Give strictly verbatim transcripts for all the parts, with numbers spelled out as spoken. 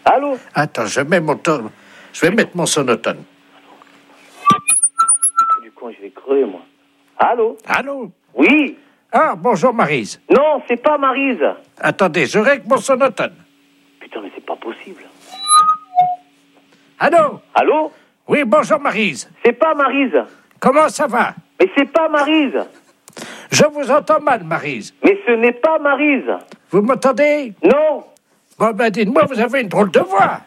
Allô? Attends, je mets mon ton... Je vais mettre mon sonotone. Du coup, je vais crever, moi. Allô? Allô? Oui? Ah, bonjour Maryse. Non, c'est pas Maryse. Attendez, je règle mon sonotone. Putain, mais c'est pas possible. Allô? Allô? Oui, bonjour Maryse. C'est pas Maryse. Comment ça va? Mais c'est pas Maryse. Je vous entends mal, Maryse. Mais ce n'est pas Maryse. Vous m'entendez? Non. Bon, ben dites-moi, vous avez une drôle de voix.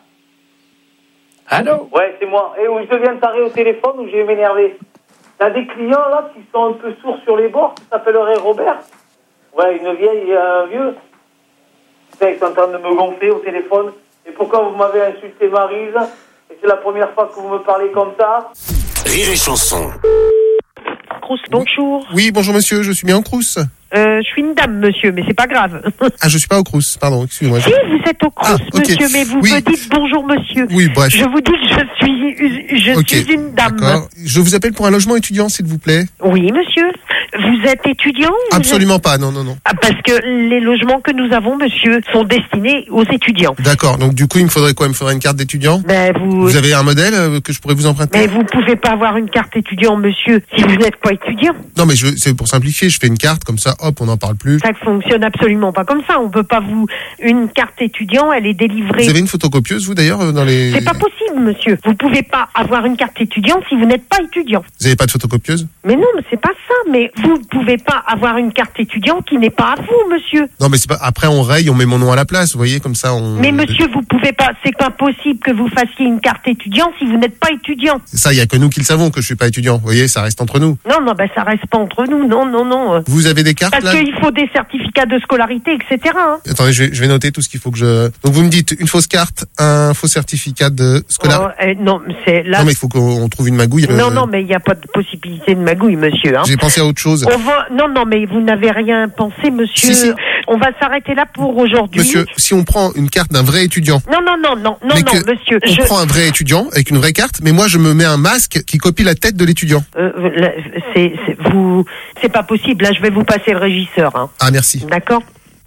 Allô? Ouais, c'est moi. Et où je deviens taré au téléphone ou je vais m'énerver. T'as des clients, là, qui sont un peu sourds sur les bords, qui s'appellerait Robert. Ouais, une vieille et un vieux. Putain, ils sont en train de me gonfler au téléphone. Et pourquoi vous m'avez insulté Maryse? Et c'est la première fois que vous me parlez comme ça. Rire et chanson. Crous, bonjour. Oui, bonjour monsieur, je suis bien en Crous. Euh, je suis une dame, monsieur, mais c'est pas grave. Ah, je suis pas au Crous, pardon, excusez-moi. Si, vous êtes au Crous, Ah, okay. monsieur, mais vous Oui. me dites bonjour, monsieur. Oui, bref. Je vous dis que je suis, je Ok, suis une dame. D'accord. Je vous appelle pour un logement étudiant, s'il vous plaît. Oui, monsieur. Vous êtes étudiant vous Absolument pas, non, non, non. êtes... ah, parce que les logements que nous avons, monsieur, sont destinés aux étudiants. D'accord, donc du coup, il me faudrait quoi? Il me faudrait une carte d'étudiant? Ben, vous... Vous avez un modèle euh, que je pourrais vous emprunter? Mais vous pouvez pas avoir une carte étudiant, monsieur, si vous n'êtes pas étudiant. Non, mais je, c'est pour simplifier, je fais une carte, comme ça, hop, on n'en parle plus. Ça fonctionne absolument pas comme ça. On peut pas vous... Une carte étudiant, elle est délivrée... Vous avez une photocopieuse, vous, d'ailleurs, euh, dans les... C'est pas possible, monsieur. Vous pouvez pas avoir une carte étudiant si vous n'êtes pas étudiant. Vous avez pas de photocopieuse? Mais non, mais c'est pas ça. Mais vous ne pouvez pas avoir une carte étudiant qui n'est pas à vous, monsieur. Non, mais c'est pas... Après, on raye, on met mon nom à la place, vous voyez, comme ça, on... Mais monsieur, vous pouvez pas... C'est pas possible que vous fassiez une carte étudiant si vous n'êtes pas étudiant. Ça, il y a que nous qui le savons, que je suis pas étudiant, vous voyez, ça reste entre nous. Non, non, ben ça reste pas entre nous. Non, non, non. Vous avez des cartes, Parce là? qu'il faut des certificats de scolarité, et cetera. Hein. Attendez, je vais, je vais noter tout ce qu'il faut que je... Donc vous me dites une fausse carte, un faux certificat de scolarité. Oh, euh, non, c'est là... Non, mais il faut qu'on trouve une magouille. Non, euh... non, mais il n'y a pas de possibilité de magouille, monsieur. Hein. J'ai pensé à autre chose. On va... Non, non, mais vous n'avez rien pensé, monsieur. Si, si. On va s'arrêter là pour aujourd'hui. Monsieur, si on prend une carte d'un vrai étudiant... Non, non, non, non, non, mais non, que monsieur. On je... prend un vrai étudiant avec une vraie carte, mais moi je me mets un masque qui copie la tête de l'étudiant. Euh, là, c'est, c'est, vous... c'est pas possible. Là, je vais vous passer le régisseur. Hein. Ah, merci. D'accord.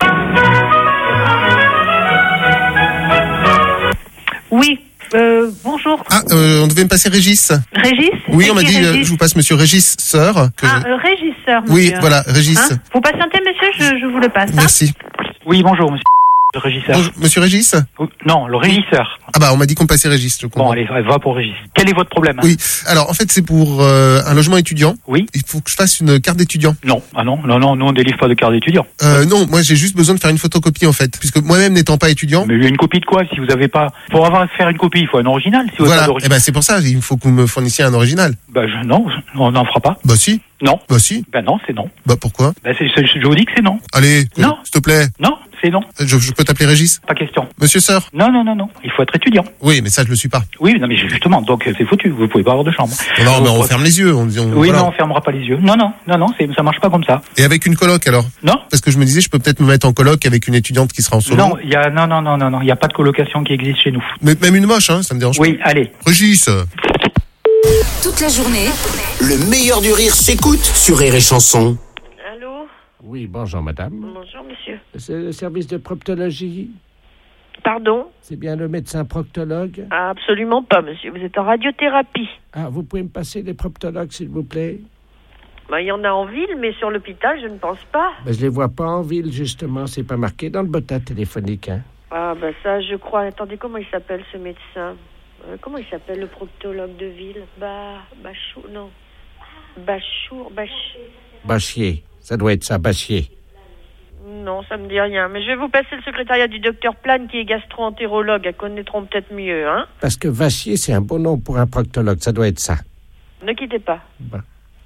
Oui, euh, bonjour. Ah, euh, on devait me passer Régis. Régis? Oui, C'est on m'a qui, dit, euh, Régis je vous passe monsieur Régis, sœur. Que... Ah, euh, régisseur, monsieur. Oui, voilà, Régis. Hein, vous patientez, monsieur, je, je vous le passe. Hein. Merci. Oui, bonjour, monsieur le régisseur. Bonjour, monsieur Régis? Non, le régisseur. Ah bah, on m'a dit qu'on me passait Régis, je comprends. Bon, allez, va pour Régis. Quel est votre problème? Oui, alors en fait c'est pour euh, un logement étudiant. Oui. Il faut que je fasse une carte d'étudiant. Non, ah non, non, non, nous on délivre pas de carte d'étudiant. Euh, non, moi j'ai juste besoin de faire une photocopie en fait, puisque moi-même n'étant pas étudiant. Mais une copie de quoi? Si vous avez pas, pour avoir faire une copie, il faut un original. Si vous Voilà, avez pas et d'original. ben c'est pour ça, il faut que vous me fournissiez un original. Bah je, non, on n'en fera pas. Bah si. Non. Bah si. Ben non, c'est non. Bah pourquoi? Ben c'est, c'est- je vous dis que c'est non. Allez, Non. euh, s'il te plaît. Non, c'est non. Je, je peux t'appeler Régis? Pas question. Monsieur sœur? Non, non, non, non. Il faut être étudiant. Oui, mais ça je le suis pas. Oui, non, mais justement, donc c'est foutu. Vous pouvez pas avoir de chambre. Non, mais on Donc, ferme les yeux. On, on- Oui, voilà. non, on fermera pas les yeux. Non, non, non, non, c'est, ça marche pas comme ça. Et avec une coloc alors? Non. Parce que je me disais, je peux peut-être me mettre en coloc avec une étudiante qui sera en solo. Non, il y a, non, non, non, non, non, il y a pas de colocation qui existe chez nous. Mais même une moche, hein, ça me dérange Oui, allez. pas. Régis! Toute la journée, le meilleur du rire s'écoute sur Rire et chanson. Allô? Oui, bonjour madame. Bonjour, monsieur. C'est le service de proctologie. Pardon? C'est bien le médecin proctologue? Ah, absolument pas, monsieur. Vous êtes en radiothérapie. Ah, vous pouvez me passer les proctologues, s'il vous plaît? Bah, il y en a en ville, mais sur l'hôpital, je ne pense pas. Ben, je les vois pas en ville, justement. C'est pas marqué dans le bottin téléphonique, hein? Ah, bah ça, je crois. Attendez, comment il s'appelle, ce médecin? Euh, comment il s'appelle, le proctologue de ville? Bah... Bachou... Non. Bachour... Bach... Bachier. Ça doit être ça, Bachier. Non, ça me dit rien. Mais je vais vous passer le secrétariat du docteur Plane, qui est gastro-entérologue. Elles connaîtront peut-être mieux, hein? Parce que Vachier, c'est un beau nom pour un proctologue. Ça doit être ça. Ne quittez pas. Bon.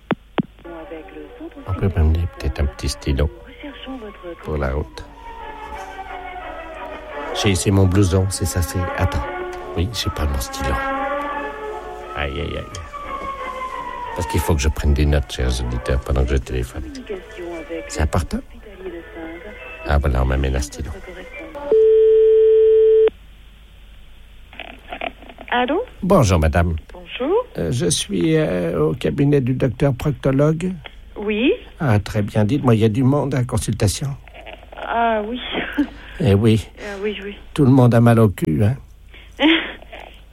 On peut m'amener peut-être un petit stylo pour la route. J'ai, c'est mon blouson, c'est ça, c'est... Attends. Oui, j'ai pas mon stylo. Aïe, aïe, aïe. Parce qu'il faut que je prenne des notes, chers auditeurs, pendant que je téléphone. C'est important? Ah, voilà, on m'amène un stylo. Allô? Bonjour, madame. Bonjour. Euh, je suis euh, au cabinet du docteur proctologue. Oui? Ah, très bien. Dites-moi, il y a du monde à la consultation? Ah oui. Eh oui. Ah oui, oui. Tout le monde a mal au cul, hein?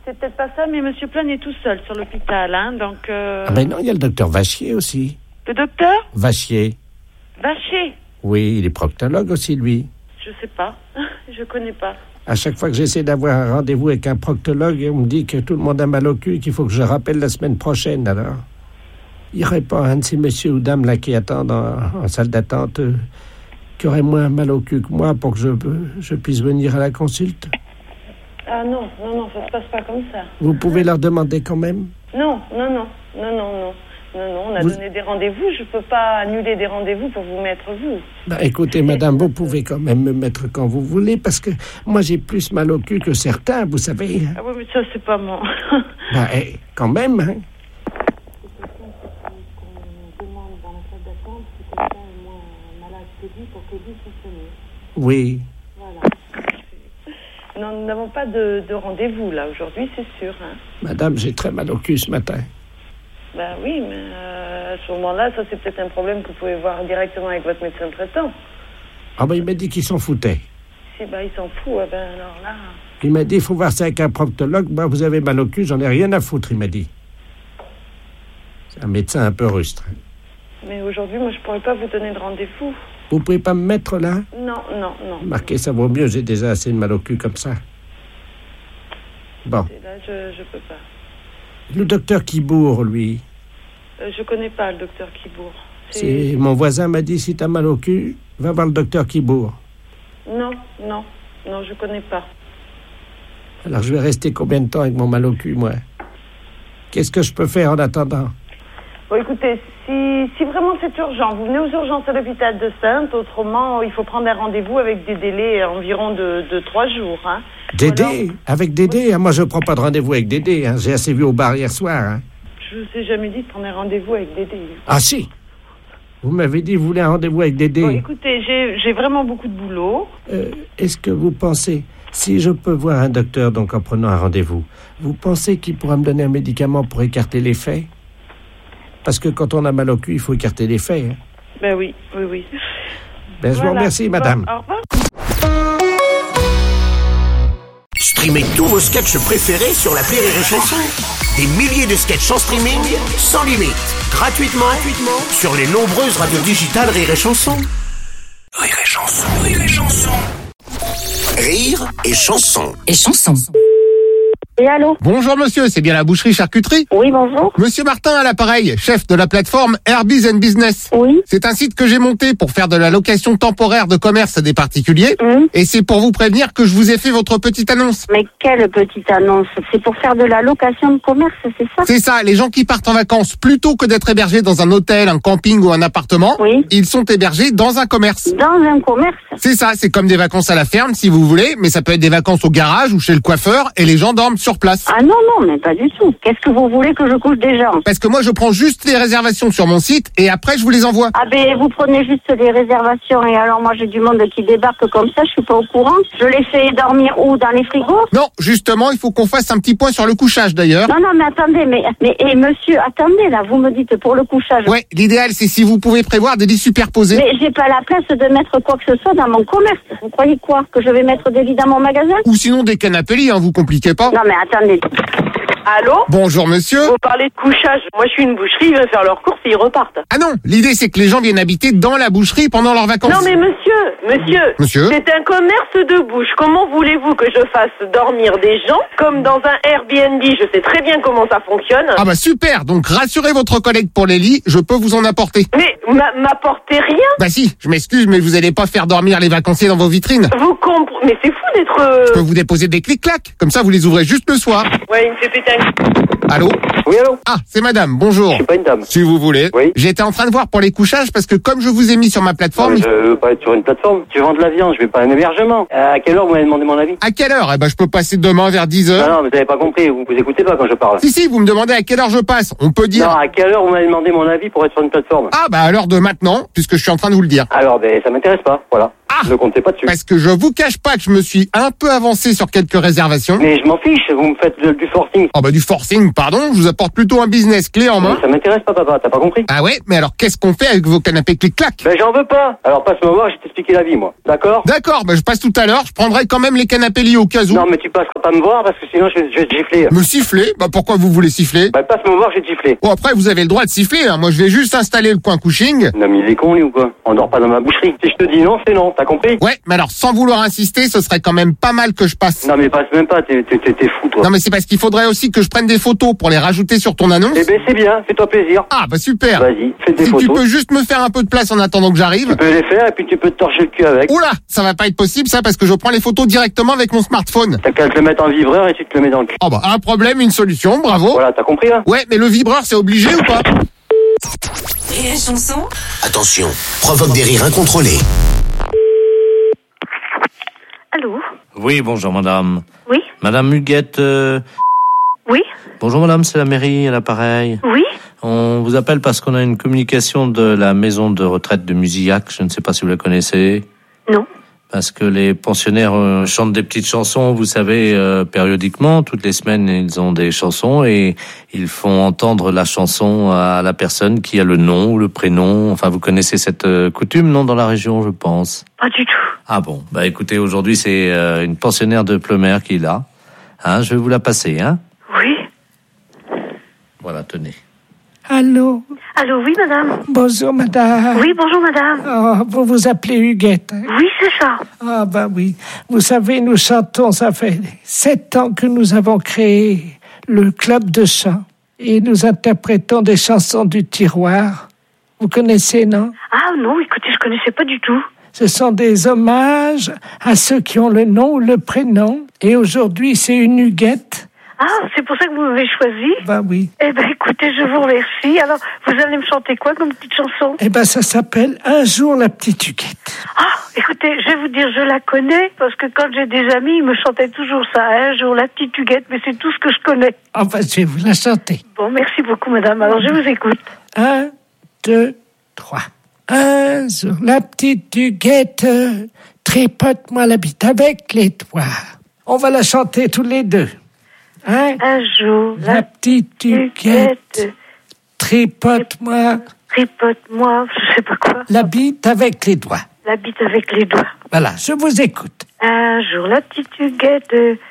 c'est peut-être pas ça, mais Monsieur Plan est tout seul sur l'hôpital, hein, donc... Euh... Ah ben non, il y a le docteur Vachier aussi. Le docteur Vachier. Vachier? Oui, il est proctologue aussi, lui. Je sais pas, je connais pas. À chaque fois que j'essaie d'avoir un rendez-vous avec un proctologue, on me dit que tout le monde a mal au cul et qu'il faut que je rappelle la semaine prochaine, alors. Il n'y aurait pas un de ces messieurs ou dames là qui attendent en, en salle d'attente euh, qui aurait moins mal au cul que moi pour que je, je puisse venir à la consulte? Ah non, non, non, ça se passe pas comme ça. Vous pouvez leur demander quand même? Non, non, non, non, non, non. Non, non, on a vous... donné des rendez-vous. Je peux pas annuler des rendez-vous pour vous mettre vous. Ben, écoutez, madame, vous pouvez quand même me mettre quand vous voulez, parce que moi, j'ai plus mal au cul que certains, vous savez. Ah oui, mais ça, c'est pas moi. Ben, eh, quand même, hein. Oui. Voilà. Non, nous n'avons pas de, de rendez-vous, là, aujourd'hui, c'est sûr. Hein. Madame, j'ai très mal au cul ce matin. Ben oui, mais euh, à ce moment-là, ça, c'est peut-être un problème que vous pouvez voir directement avec votre médecin traitant. Ah ben, il m'a dit qu'il s'en foutait. Si, ben, il s'en fout, eh ben, alors là... Il m'a dit, il faut voir ça avec un proctologue. Ben, vous avez mal au cul, j'en ai rien à foutre, il m'a dit. C'est un médecin un peu rustre. Mais aujourd'hui, moi, je pourrais pas vous donner de rendez-vous. Vous pouvez pas me mettre là? Non, non, non. Marquez, ça vaut mieux, j'ai déjà assez de mal au cul comme ça. Bon. Et là, je, je peux pas. Le docteur Kibourg, lui. Euh, je connais pas le docteur Kibourg. C'est... C'est... Mon voisin m'a dit, si t'as mal au cul, va voir le docteur Kibourg. Non, non, non, je connais pas. Alors je vais rester combien de temps avec mon mal au cul, moi? Qu'est-ce que je peux faire en attendant? Bon, écoutez, si, si vraiment c'est urgent, vous venez aux urgences à l'hôpital de Saintes. Autrement, il faut prendre un rendez-vous avec des délais environ de, de trois jours. Hein. Dédé? Alors... Avec Dédé? Ah, moi, je ne prends pas de rendez-vous avec Dédé. Hein. J'ai assez vu au bar hier soir. Hein. Je vous ai jamais dit de prendre un rendez-vous avec Dédé. Ah si? Vous m'avez dit que vous voulez un rendez-vous avec Dédé. Bon, écoutez, j'ai, j'ai vraiment beaucoup de boulot. Euh, est-ce que vous pensez, si je peux voir un docteur donc en prenant un rendez-vous, vous pensez qu'il pourra me donner un médicament pour écarter les faits? Parce que quand on a mal au cul, il faut écarter les faits. Hein. Ben oui, oui, oui. Ben, je voilà. vous remercie, madame. Bon, au revoir. Streamez tous vos sketchs préférés sur l'appli Rire et Chanson. Des milliers de sketchs en streaming, sans limite, gratuitement, gratuitement sur les nombreuses radios digitales Rire et Chanson. Rire et Chanson, Rire et Chanson. Rire et Chanson. Et Chanson. Et allô? Bonjour monsieur, c'est bien la boucherie charcuterie? Oui, bonjour. Monsieur Martin à l'appareil, chef de la plateforme Airbiz and Business. Oui. C'est un site que j'ai monté pour faire de la location temporaire de commerce à des particuliers. Mmh. Et c'est pour vous prévenir que je vous ai fait votre petite annonce. Mais quelle petite annonce? C'est pour faire de la location de commerce, c'est ça? C'est ça, les gens qui partent en vacances, plutôt que d'être hébergés dans un hôtel, un camping ou un appartement, oui. Ils sont hébergés dans un commerce. Dans un commerce? C'est ça, c'est comme des vacances à la ferme si vous voulez, mais ça peut être des vacances au garage ou chez le coiffeur et les gens dorment sur place. Ah non, non, mais pas du tout. Qu'est-ce que vous voulez que je couche des gens? Parce que moi je prends juste les réservations sur mon site et après je vous les envoie. Ah ben vous prenez juste les réservations et alors moi j'ai du monde qui débarque comme ça, je suis pas au courant. Je les fais dormir où? Dans les frigos? Non, justement, il faut qu'on fasse un petit point sur le couchage d'ailleurs. Non, non, mais attendez, mais, mais et monsieur, attendez là, vous me dites pour le couchage. Ouais, l'idéal c'est si vous pouvez prévoir des lits superposés. Mais j'ai pas la place de mettre quoi que ce soit dans mon commerce. Vous croyez quoi? Que je vais mettre des lits dans mon magasin? Ou sinon des canapés lits, hein, vous compliquez pas. Non mais attendez. Allô? Bonjour monsieur. Vous parlez de couchage. Moi je suis une boucherie, ils viennent faire leurs courses et ils repartent. Ah non, l'idée c'est que les gens viennent habiter dans la boucherie pendant leurs vacances. Non mais monsieur, monsieur, monsieur c'est un commerce de bouche. Comment voulez-vous que je fasse dormir des gens comme dans un Airbnb? Je sais très bien comment ça fonctionne. Ah bah super, donc rassurez votre collègue pour les lits, je peux vous en apporter. Mais m'apportez rien? Bah si, je m'excuse mais vous allez pas faire dormir les vacanciers dans vos vitrines. Vous comprenez? Mais c'est fou d'être... Euh... Je peux vous déposer des clics-clacs, comme ça vous les ouvrez juste le soir. Ouais, il me fait péter un... Allô? Oui, allô? Ah, c'est madame, bonjour. Je suis pas une dame. Si vous voulez. Oui. J'étais en train de voir pour les couchages parce que comme je vous ai mis sur ma plateforme... Non, je veux pas être sur une plateforme. Tu vends de la viande, je vais pas un hébergement. À quelle heure vous m'avez demandé mon avis? À quelle heure? Eh ben, je peux passer demain vers dix heures. Non, non, mais vous avez pas compris, vous, vous écoutez pas quand je parle. Si, si, vous me demandez à quelle heure je passe. On peut dire... Non, à quelle heure vous m'avez demandé mon avis pour être sur une plateforme? Ah, bah à l'heure de maintenant, puisque je suis en train de vous le dire. Alors, ben, ça m'intéresse pas, voilà. Ah, Ne comptez pas dessus. parce que je vous cache pas que je me suis un peu avancé sur quelques réservations. Mais je m'en fiche, vous me faites de- du forcing. Oh bah du forcing, pardon, je vous apporte plutôt un business clé en main. Ça m'intéresse pas, papa, t'as pas compris? Ah ouais, mais alors qu'est-ce qu'on fait avec vos canapés clic-clac? Ben j'en veux pas. Alors passe-moi voir, je vais t'expliquer la vie, moi. D'accord? D'accord, bah je passe tout à l'heure, je prendrai quand même les canapés lits au cas où. Non, mais tu passeras pas me voir parce que sinon je vais, je vais te gifler. Me siffler? Bah pourquoi vous voulez siffler? Ben passe-moi voir, je vais te gifler. Bon après vous avez le droit de siffler, hein. Moi je vais juste installer le coin couching. Non, mais il est con, lui, ou quoi? On dort pas dans ma boucherie. Si je te dis non, c'est non, t'as compris? Ouais, mais alors sans vouloir insister, ce serait quand même pas mal que je passe. Non, mais passe même pas, t'es, t'es, t'es, t'es fou, toi. Non mais c'est parce qu'il faudrait aussi que je prenne des photos pour les rajouter sur ton annonce. Eh ben c'est bien, fais-toi plaisir. Ah bah super. Vas-y, fais des Si photos. tu peux juste me faire un peu de place en attendant que j'arrive. Tu peux les faire et puis tu peux te torcher le cul avec. Oula, ça va pas être possible ça parce que je prends les photos directement avec mon smartphone. T'as qu'à te le mettre en vibreur et tu te le mets dans le cul. Oh bah un problème, une solution, bravo. Voilà, t'as compris là? Ouais, mais le vibreur c'est obligé ou pas? Rire et chanson. Attention, provoque des rires incontrôlés. Allô? Oui, bonjour madame. Oui? Madame Huguette. euh, Oui? Bonjour madame, c'est la mairie à l'appareil. Oui? On vous appelle parce qu'on a une communication de la maison de retraite de Musillac. Je ne sais pas si vous la connaissez. Non. Parce que les pensionnaires euh, chantent des petites chansons, vous savez, euh, périodiquement. Toutes les semaines, ils ont des chansons et ils font entendre la chanson à la personne qui a le nom ou le prénom. Enfin, vous connaissez cette euh, coutume, non, dans la région, je pense. Pas du tout. Ah bon, bah écoutez, aujourd'hui, c'est euh, une pensionnaire de Pleumère qui est là. Hein, je vais vous la passer, hein. Oui? Voilà, tenez. Allô? Allô, oui, madame? Bonjour, madame. Oui, bonjour, madame. Oh, vous vous appelez Huguette, hein? Oui, c'est ça. Ah, ben oui. Vous savez, nous chantons, ça fait sept ans que nous avons créé le club de chant. Et nous interprétons des chansons du tiroir. Vous connaissez, non? Ah non, écoutez, je connaissais pas du tout. Ce sont des hommages à ceux qui ont le nom ou le prénom. Et aujourd'hui, c'est une Huguette. Ah, c'est pour ça que vous m'avez choisi? Ben oui. Eh ben, écoutez, je vous remercie. Alors, vous allez me chanter quoi comme petite chanson? Eh ben, ça s'appelle Un jour la petite Huguette. Ah, écoutez, je vais vous dire, je la connais, parce que quand j'ai des amis, ils me chantaient toujours ça. Un jour la petite Huguette, mais c'est tout ce que je connais. Enfin, je vais vous la chanter. Bon, merci beaucoup, madame. Alors, je vous écoute. Un, deux, trois. Un jour, la petite Huguette, tripote-moi la bite avec les doigts. On va la chanter tous les deux. Hein? Un jour, la, la petite Huguette, tripote-moi. Tripote-moi, je sais pas quoi. La bite avec les doigts. La bite avec les doigts. Voilà, je vous écoute. Un jour, la petite Huguette,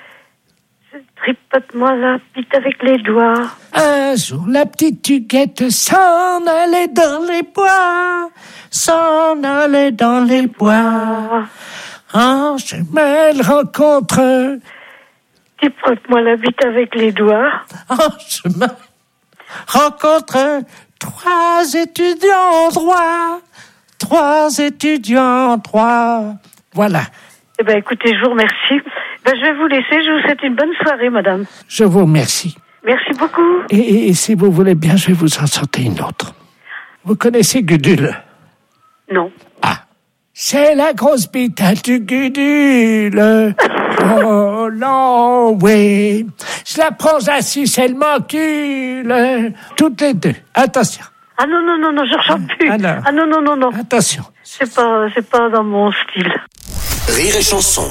tripote-moi la bite avec les doigts. Un jour, la petite Huguette s'en allait dans les bois, s'en allait dans les bois. En chemin, elle rencontre... Tripote-moi la bite avec les doigts. En chemin, rencontre trois étudiants en droit, trois étudiants en droit. Voilà. Eh ben, écoutez, je vous remercie. Ben, je vais vous laisser. Je vous souhaite une bonne soirée, madame. Je vous remercie. Merci beaucoup. Et, et, et si vous voulez bien, je vais vous en chanter une autre. Vous connaissez Gudule? Non. Ah. C'est la grosse bite du Gudule. Oh non, oui. Je la prends assise, elle m'encule. Toutes les deux. Attention. Ah non, non, non, non, je ne chante plus. Alors. Ah non, non, non, non. Attention. C'est pas, c'est pas dans mon style. Rire et chanson.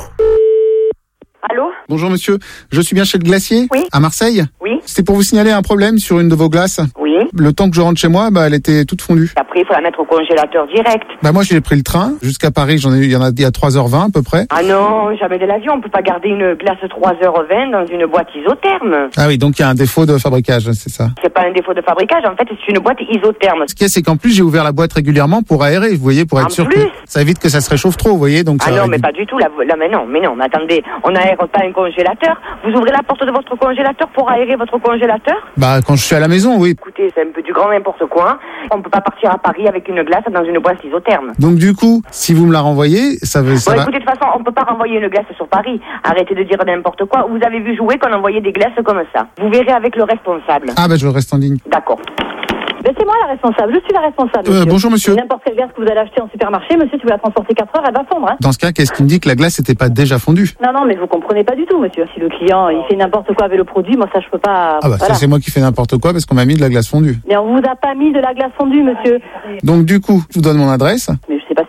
Allô? Bonjour monsieur, je suis bien chez le glacier? Oui. À Marseille? Oui. C'était pour vous signaler un problème sur une de vos glaces. Oui. Le temps que je rentre chez moi, bah, elle était toute fondue. Après, il faut la mettre au congélateur direct. Bah, moi, j'ai pris le train. Jusqu'à Paris, j'en ai eu, il y en a dit à trois heures vingt, à peu près. Ah non, jamais de l'avion. On peut pas garder une glace trois heures vingt dans une boîte isotherme. Ah oui, donc il y a un défaut de fabriquage, c'est ça. C'est pas un défaut de fabriquage, en fait, c'est une boîte isotherme. Ce qu'il y a, c'est qu'en plus, j'ai ouvert la boîte régulièrement pour aérer, vous voyez, pour être En sûr plus que ça évite que ça se réchauffe trop, vous voyez, donc Ah ça non, régule. mais pas du tout. Là, là, mais non, mais non, mais attendez. On n'aère pas un congélateur. Vous ouvrez la porte de votre congélateur pour aérer votre congélateur? Bah, quand je suis à la maison, oui. Écoutez, c'est un peu du grand n'importe quoi. On peut pas partir à Paris avec une glace dans une boîte isotherme. Donc du coup, si vous me la renvoyez, ça veut, ça Bon, va. écoutez, de toute façon, on peut pas renvoyer une glace sur Paris. Arrêtez de dire n'importe quoi. Vous avez vu jouer qu'on envoyait des glaces comme ça. Vous verrez avec le responsable. Ah bah, je reste en ligne. D'accord. Ben c'est moi la responsable, je suis la responsable. Euh, monsieur. bonjour, monsieur. N'importe quelle glace que vous allez acheter en supermarché, monsieur, si vous la transportez quatre heures, elle va fondre. Hein. Dans ce cas, qu'est-ce qui me dit que la glace n'était pas déjà fondue? Non, non, mais vous comprenez pas du tout, monsieur. Si le client il fait n'importe quoi avec le produit, moi ça je peux pas. Ah bah, voilà. ça c'est moi qui fais n'importe quoi parce qu'on m'a mis de la glace fondue. Mais on vous a pas mis de la glace fondue, monsieur. Donc du coup, je vous donne mon adresse. Mais je sais pas si vous, vous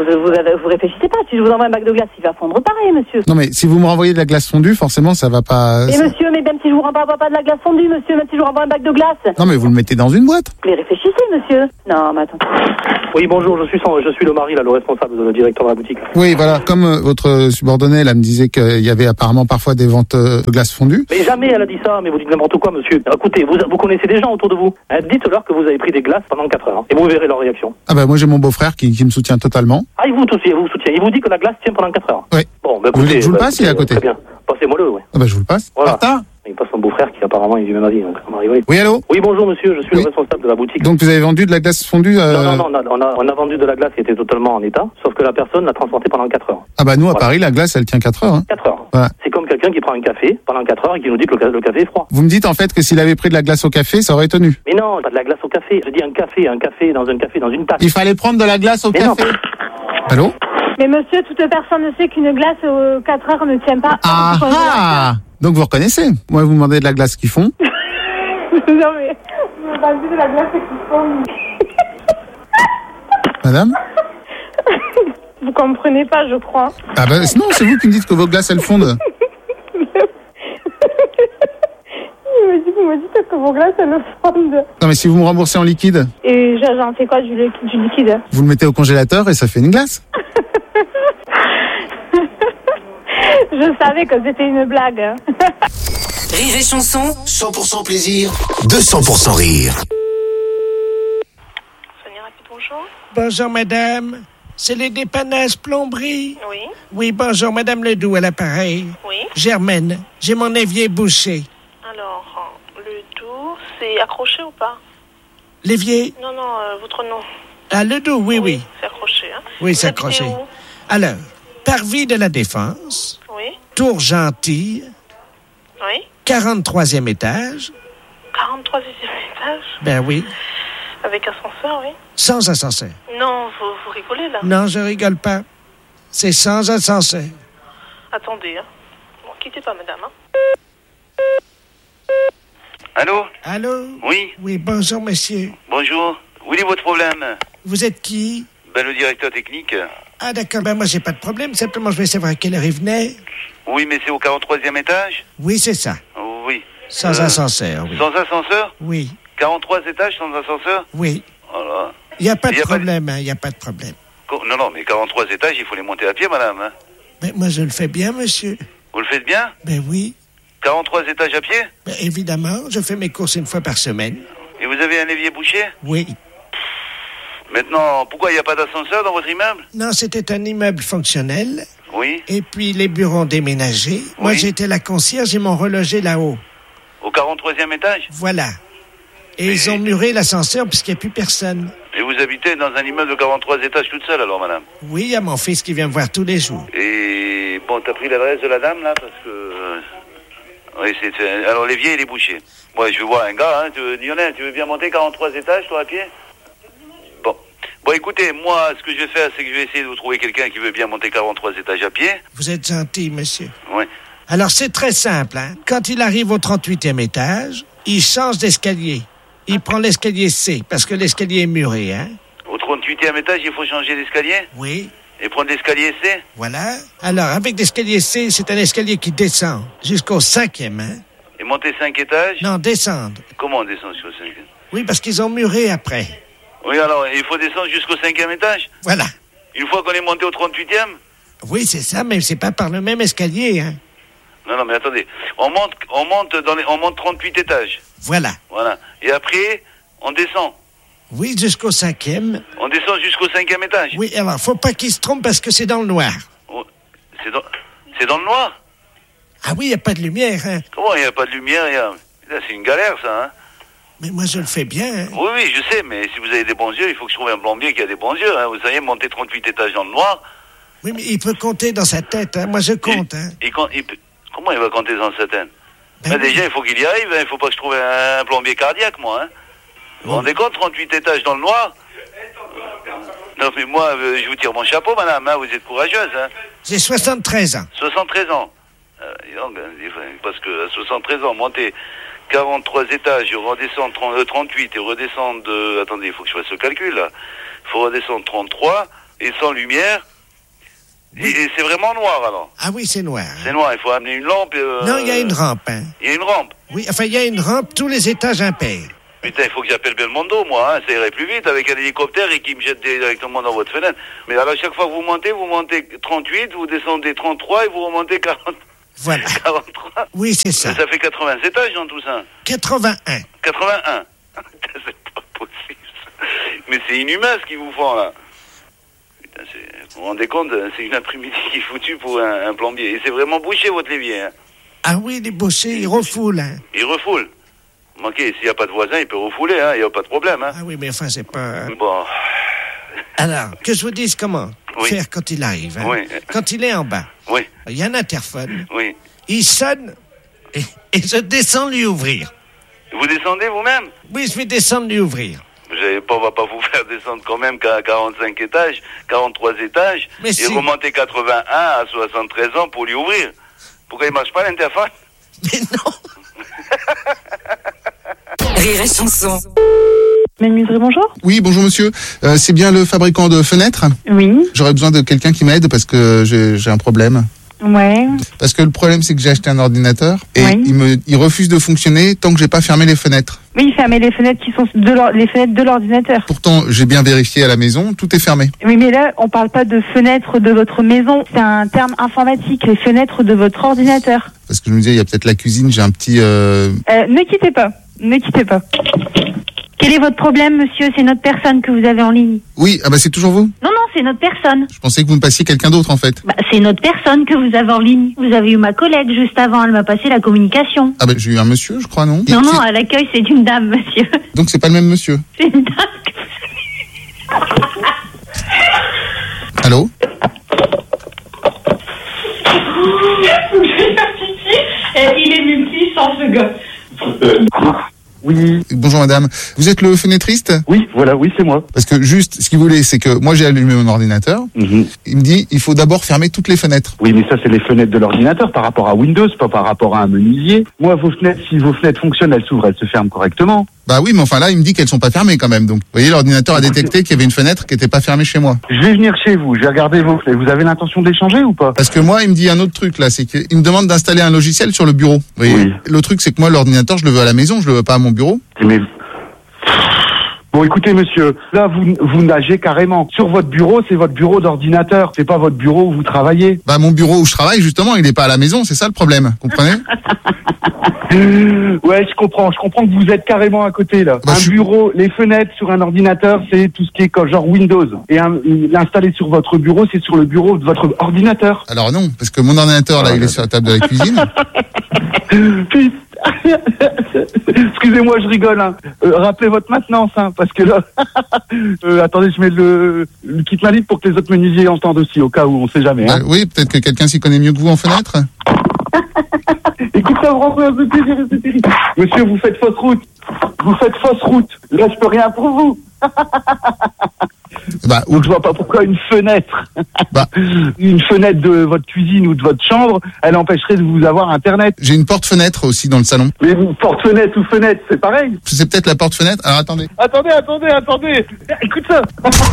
vous, avez, vous réfléchissez pas. Si je vous envoie un bac de glace, il va fondre pareil, monsieur. Non, mais si vous me renvoyez de la glace fondue, forcément, ça va pas... Mais monsieur, mais même si je vous renvoie pas de la glace fondue, monsieur, même si je vous renvoie un bac de glace. Non, mais vous le mettez dans une boîte. Mais réfléchissez, monsieur. Non, mais attends. Oui, bonjour, je suis, sans, je suis le mari, là, le responsable, le directeur de la boutique. Oui, voilà. Comme euh, votre subordonnée, là, me disait qu'il y avait apparemment parfois des ventes euh, de glace fondue. Mais jamais elle a dit ça, mais vous dites n'importe quoi, monsieur. Écoutez, vous, vous connaissez des gens autour de vous. Hein, dites-leur que vous avez pris des glaces pendant quatre heures. Hein, et vous verrez leur réaction. Ah bah moi j'ai mon beau-frère qui, qui me soutient totalement. Ah, il vous soutient, vous soutient. Il vous dit que la glace tient pendant quatre heures. Oui. Bon, bah vous voulez écoutez, que je vous le bah, passe, il est à côté. Très bien. Passez-moi-le, ouais. Ah bah je vous le passe. Voilà. Martin. Il passe son beau-frère qui apparemment est du même avis, donc ça m'arrive. Oui, allô? Oui, bonjour monsieur, je suis oui. le responsable de la boutique. Donc vous avez vendu de la glace fondue euh... Non, non, non, on a, on, a, on a vendu de la glace qui était totalement en état, sauf que la personne l'a transportée pendant quatre heures. Ah bah nous à voilà. Paris, la glace elle tient quatre heures. Hein. quatre heures. Voilà. C'est comme quelqu'un qui prend un café pendant quatre heures et qui nous dit que le, le café est froid. Vous me dites en fait que s'il avait pris de la glace au café, ça aurait tenu. Mais non, pas de la glace au café. Je dis un café, un café dans un café, dans une tasse. Il fallait prendre de la glace au Mais café. Non. Allô? Mais monsieur, toute personne ne sait qu'une glace aux quatre heures ne tient pas. Ah ah. Donc vous reconnaissez. Moi vous me demandez de la glace qu'ils font. Non mais, vous m'avez dit de la glace qu'ils font. Madame? Vous comprenez pas, je crois. Ah bah non, c'est vous qui me dites que vos glaces elles fondent. Il me dit, vous me dites que vos glaces elles fondent. Non mais si vous me remboursez en liquide. Et j'en fais quoi du, du liquide? Vous le mettez au congélateur et ça fait une glace. Je savais que c'était une blague. Rire et chanson. cent pour cent plaisir, deux cents pour cent rire. Sonia Rapide, bonjour. Bonjour, madame. C'est les dépannages plomberie. Oui. Oui, bonjour, madame Ledoux à l'appareil. Oui. Germaine, j'ai mon évier bouché. Alors, le doux, c'est accroché ou pas? L'évier? Non, non, euh, votre nom. Ah, Ledoux, oui, oui. C'est accroché, hein? Oui, Vous c'est habitez accroché. où? Alors, Parvis de la Défense, Oui. Tour Gentille, Oui. quarante-troisième étage. quarante-troisième étage? Ben oui. Avec ascenseur, oui. Sans ascenseur. Non, vous, vous rigolez là. Non, je rigole pas. C'est sans ascenseur. Attendez, hein. Bon, quittez pas, madame, hein. Allô? Allô? Oui? Oui, bonjour, monsieur. Bonjour. Où est votre problème? Vous êtes qui? Ben, le directeur technique. Ah, d'accord. Ben, moi, j'ai pas de problème. Simplement, je vais savoir à quelle heure il venait. Oui, mais c'est au quarante-troisième étage? Oui, c'est ça. Oui. Sans Euh, ascenseur, oui. Sans ascenseur? Oui. quarante-trois étages sans ascenseur? Oui. Voilà. Il n'y a pas de Y a pas de- problème, hein. Il n'y a pas de problème. Co- Non, non, mais quarante-trois étages, il faut les monter à pied, madame. Hein. Ben, moi, je le fais bien, monsieur. Vous le faites bien? Ben oui. quarante-trois étages à pied? Ben, évidemment, je fais mes courses une fois par semaine. Et vous avez un évier bouché? Oui. Maintenant, pourquoi il n'y a pas d'ascenseur dans votre immeuble? Non, c'était un immeuble fonctionnel. Oui. Et puis, les bureaux ont déménagé. Moi, Oui. j'étais la concierge, ils m'ont relogé là-haut. Au quarante-troisième étage? Voilà. Et ils ont muré l'ascenseur puisqu'il n'y a plus personne. Et vous habitez dans un immeuble de quarante-trois étages toute seule, alors, madame? Oui, il y a mon fils qui vient me voir tous les jours. Et bon, t'as pris l'adresse de la dame, là, parce que... euh, Oui, c'est... c'est- Alors, l'évier, il est bouché. Moi, je veux voir un gars, hein. Tu veux... Lionel, tu veux bien monter quarante-trois étages, toi, à pied? Bon. Bon, écoutez, moi, ce que je vais faire, c'est que je vais essayer de vous trouver quelqu'un qui veut bien monter quarante-trois étages à pied. Vous êtes gentil, monsieur. Oui. Alors, c'est très simple, hein. Quand il arrive au trente-huitième étage, il change d'escalier. Il prend l'escalier C, parce que l'escalier est muré, hein. Au trente-huitième étage, il faut changer d'escalier? Oui. Et prendre l'escalier C? Voilà. Alors, avec l'escalier C, c'est un escalier qui descend jusqu'au cinquième, hein. Et monter cinq étages? Non, descendre. Comment on descend jusqu'au cinquième? Oui, parce qu'ils ont muré après. Oui, alors, il faut descendre jusqu'au cinquième étage? Voilà. Une fois qu'on est monté au trente-huitième? Oui, c'est ça, mais c'est pas par le même escalier, hein. Non, non, mais attendez. On monte, on monte dans les, on monte trente-huit étages. Voilà. Voilà. Et après, on descend. Oui, jusqu'au cinquième. On descend jusqu'au cinquième étage. Oui, alors, faut pas qu'il se trompe parce que c'est dans le noir. Oh, c'est dans, c'est dans le noir? Ah oui, il n'y a pas de lumière, hein. Comment il n'y a pas de lumière? y a... Là, c'est une galère, ça, hein. Mais moi, je le fais bien, hein. Oui, oui, je sais, mais si vous avez des bons yeux, il faut que je trouve un plombier qui a des bons yeux, hein. Vous savez, monter trente-huit étages dans le noir. Oui, mais il peut compter dans sa tête, hein. Moi, je compte, hein. Il, il, il peut... Comment il va compter dans sa tête? Ben, ben déjà, il faut qu'il y arrive, hein. Il faut pas que je trouve un, un plombier cardiaque, moi, hein. Vous vous rendez compte, trente-huit étages dans le noir? Non, mais moi, euh, je vous tire mon chapeau, madame, hein. Vous êtes courageuse, hein. J'ai soixante-treize ans. soixante-treize ans. Euh, donc, parce que à soixante-treize ans, monter quarante-trois étages, redescendre trente-huit et redescendre... De... Attendez, il faut que je fasse le calcul, là. Il faut redescendre trente-trois et sans lumière, Et, et c'est vraiment noir, alors? Ah oui, c'est noir. C'est noir, il faut amener une lampe. Euh... Non, il y a une rampe. Hein. Il y a une rampe? Oui, enfin, il y a une rampe, tous les étages impairs. Putain, il faut que j'appelle Belmondo, moi, hein. Ça irait plus vite avec un hélicoptère et qu'il me jette directement dans votre fenêtre. Mais alors, chaque fois que vous montez, vous montez trente-huit, vous descendez trente-trois et vous remontez quarante. Voilà. quarante-trois. Oui, c'est ça. Ça fait quatre-vingts étages dans tout ça. quatre-vingt-un. quatre-vingt-un. C'est pas possible. Mais c'est inhumain ce qu'ils vous font, là. Putain, c'est... vous vous rendez compte, c'est une après-midi qui est foutue pour un, un plombier. Et c'est vraiment bouché, votre l'évier, hein. Ah oui, les bouchers, ils refoulent, hein. Ils refoulent. Ok, s'il n'y a pas de voisin, il peut refouler, hein, il n'y a pas de problème. Hein. Ah oui, mais enfin, c'est pas... Bon. Alors, que je vous dise comment oui. faire quand il arrive. Hein. Oui. Quand il est en bas, oui. Il y a un interphone. Oui. Il sonne et, et je descends lui ouvrir. Vous descendez vous-même? Oui, je vais descendre lui ouvrir. Pas, on va pas vous faire descendre quand même qu'à quarante-cinq étages, quarante-trois étages, mais et si... remonter quatre-vingt-un à soixante-treize ans pour lui ouvrir. Pourquoi il marche pas l'interphone? Mais non. Rire et chanson. Menuiserie, bonjour. Oui, bonjour monsieur. Euh, c'est bien le fabricant de fenêtres? Oui. J'aurais besoin de quelqu'un qui m'aide parce que j'ai, j'ai un problème. Ouais. Parce que le problème, c'est que j'ai acheté un ordinateur et oui. il me, il refuse de fonctionner tant que j'ai pas fermé les fenêtres. Oui, fermer les fenêtres qui sont de l'or- les fenêtres de l'ordinateur. Pourtant, j'ai bien vérifié à la maison, tout est fermé. Oui, mais là, on parle pas de fenêtres de votre maison. C'est un terme informatique, les fenêtres de votre ordinateur. Parce que je me disais, il y a peut-être la cuisine, j'ai un petit... Euh... Euh, ne quittez pas, ne quittez pas. Quel est votre problème, monsieur? C'est notre personne que vous avez en ligne. Oui, ah bah c'est toujours vous? Non, non, c'est notre personne. Je pensais que vous me passiez quelqu'un d'autre, en fait. Bah, c'est notre personne que vous avez en ligne. Vous avez eu ma collègue juste avant, elle m'a passé la communication. Ah bah j'ai eu un monsieur, je crois, non? Non, non, à l'accueil, c'est une dame, monsieur. Donc c'est pas le même monsieur? C'est une dame que vous avez... Allô? Il est multi sans ce gars. Oui. Bonjour madame. Vous êtes le fenêtriste? Oui, voilà, oui, c'est moi. Parce que juste, ce qu'il voulait, c'est que moi j'ai allumé mon ordinateur. Mm-hmm. Il me dit, il faut d'abord fermer toutes les fenêtres. Oui, mais ça, c'est les fenêtres de l'ordinateur par rapport à Windows, pas par rapport à un menuisier. Moi, vos fenêtres, si vos fenêtres fonctionnent, elles s'ouvrent, elles se ferment correctement. Bah oui, mais enfin là, il me dit qu'elles sont pas fermées quand même. Donc, vous voyez, l'ordinateur a détecté qu'il y avait une fenêtre qui était pas fermée chez moi. Je vais venir chez vous, je vais regarder vos fenêtres. Vous avez l'intention d'échanger ou pas? Parce que moi, il me dit un autre truc là, c'est qu'il me demande d'installer un logiciel sur le bureau. Vous voyez, oui. Le truc, c'est que moi, l'ordinateur, je le veux à la maison, je le veux pas à mon bureau. Mais... Bon, écoutez, monsieur, là, vous, vous nagez carrément. Sur votre bureau, c'est votre bureau d'ordinateur. C'est pas votre bureau où vous travaillez. Bah, mon bureau où je travaille, justement, il est pas à la maison. C'est ça le problème. Comprenez? Ouais, je comprends. Je comprends que vous êtes carrément à côté, là. Bah, un je... bureau, les fenêtres sur un ordinateur, c'est tout ce qui est comme genre Windows. Et un, l'installer sur votre bureau, c'est sur le bureau de votre ordinateur. Alors non, parce que mon ordinateur, là, oh, il est sur la table de la cuisine. Putain. Excusez-moi, je rigole. Hein. Euh, rappelez votre maintenance, hein, parce que là... euh, attendez, je mets le, le kit manip pour que les autres menuisiers entendent aussi, au cas où, on sait jamais. Hein. Bah, oui, peut-être que quelqu'un s'y connaît mieux que vous en fenêtre. Écoute, ça me rend un peu terrible, c'est terrible. Monsieur, vous faites fausse route. Vous faites fausse route. Là, je peux rien pour vous. Bah, donc je vois pas pourquoi une fenêtre, bah. une fenêtre de votre cuisine ou de votre chambre, elle empêcherait de vous avoir Internet. J'ai une porte-fenêtre aussi dans le salon. Mais porte-fenêtre ou fenêtre, c'est pareil. C'est peut-être la porte-fenêtre. Alors attendez. Attendez, attendez, attendez. Écoute ça.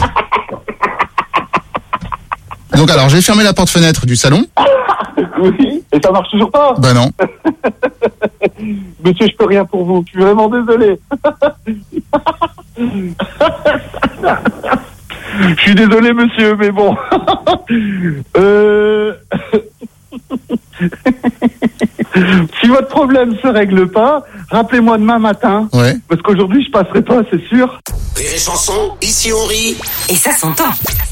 Donc alors j'ai fermé la porte-fenêtre du salon. Oui, et ça marche toujours pas. Bah non. Monsieur, je peux rien pour vous. Je suis vraiment désolé. Je suis désolé, monsieur, mais bon. euh... Si votre problème se règle pas, rappelez-moi demain matin. Ouais. Parce qu'aujourd'hui, je passerai pas, c'est sûr. Rire et chanson, ici on rit. Et ça s'entend.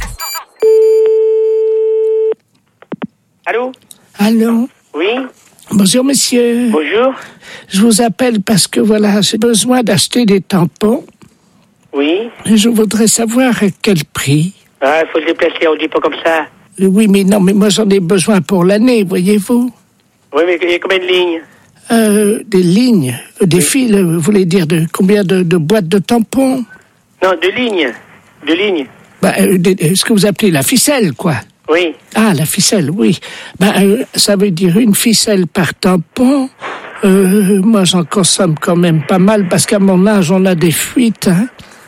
Allô? Allô? Oui? Bonjour, monsieur. Bonjour. Je vous appelle parce que, voilà, j'ai besoin d'acheter des tampons. Oui? Et je voudrais savoir à quel prix. Ah, il faut se déplacer, on dit pas comme ça. Oui, mais non, mais moi j'en ai besoin pour l'année, voyez-vous. Oui, mais il y a combien de lignes? Euh, des lignes, des oui. fils, vous voulez dire de combien de, de boîtes de tampons? Non, de lignes. De lignes. Bah, euh, de, ce que vous appelez la ficelle, quoi. Oui. Ah, la ficelle, oui. Ben, euh, ça veut dire une ficelle par tampon. Euh, moi, j'en consomme quand même pas mal parce qu'à mon âge, on a des fuites. Hein.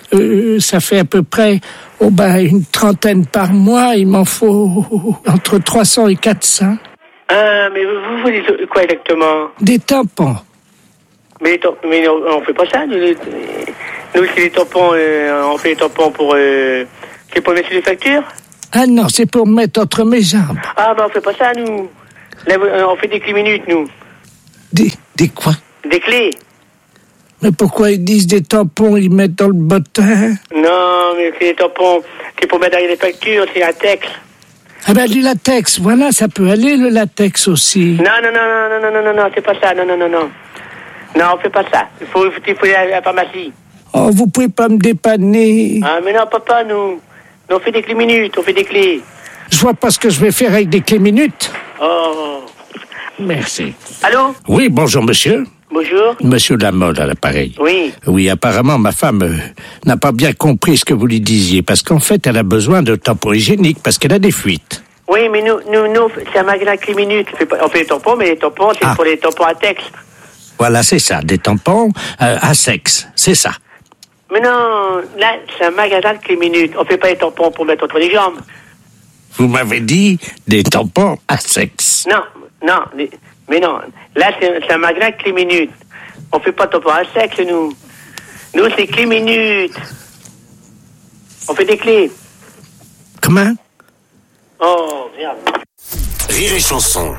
Euh, ça fait à peu près oh ben, une trentaine par mois. Il m'en faut entre trois cents et quatre cents. Ah, mais vous, vous voulez quoi exactement? Des tampons. Mais, mais on, on fait pas ça, nous, les, nous c'est les tampons, euh, on fait les tampons pour... Euh, c'est pour mettre sur les factures? Ah non, c'est pour mettre entre mes jambes. Ah, ben on fait pas ça, nous. Là, on fait des clés minutes, nous. Des, des quoi? Des clés. Mais pourquoi ils disent des tampons, ils mettent dans le bottin? Non, mais c'est des tampons, c'est pour mettre derrière les factures, c'est latex. Ah ben du latex, voilà, ça peut aller le latex aussi. Non, non, non, non, non, non, non, non, c'est pas ça, non, non, non, non. Non, on fait pas ça. Il faut, il faut aller à la pharmacie. Oh, vous pouvez pas me dépanner. Ah, mais non, papa, nous. Nous, on fait des clés minutes, on fait des clés. Je vois pas ce que je vais faire avec des clés minutes. Oh. Merci. Allô? Oui, bonjour, monsieur. Bonjour. Monsieur Lamolle à l'appareil. Oui. Oui, apparemment, ma femme euh, n'a pas bien compris ce que vous lui disiez, parce qu'en fait, elle a besoin de tampons hygiéniques, parce qu'elle a des fuites. Oui, mais nous, nous, nous, c'est un magasin clé minute. On fait, pas, on fait les tampons, mais les tampons, c'est ah. pour les tampons à texte. Voilà, c'est ça, des tampons euh, à sexe, c'est ça. Mais non, là, c'est un magasin de clé minute. On fait pas les tampons pour mettre entre les jambes. Vous m'avez dit des tampons à sexe. Non, non, mais, mais non. Là, c'est, c'est un magasin de clé minute. On fait pas de tampons à sexe, nous. Nous, c'est clé minute. On fait des clés. Comment? Oh, merde. Rire et chanson.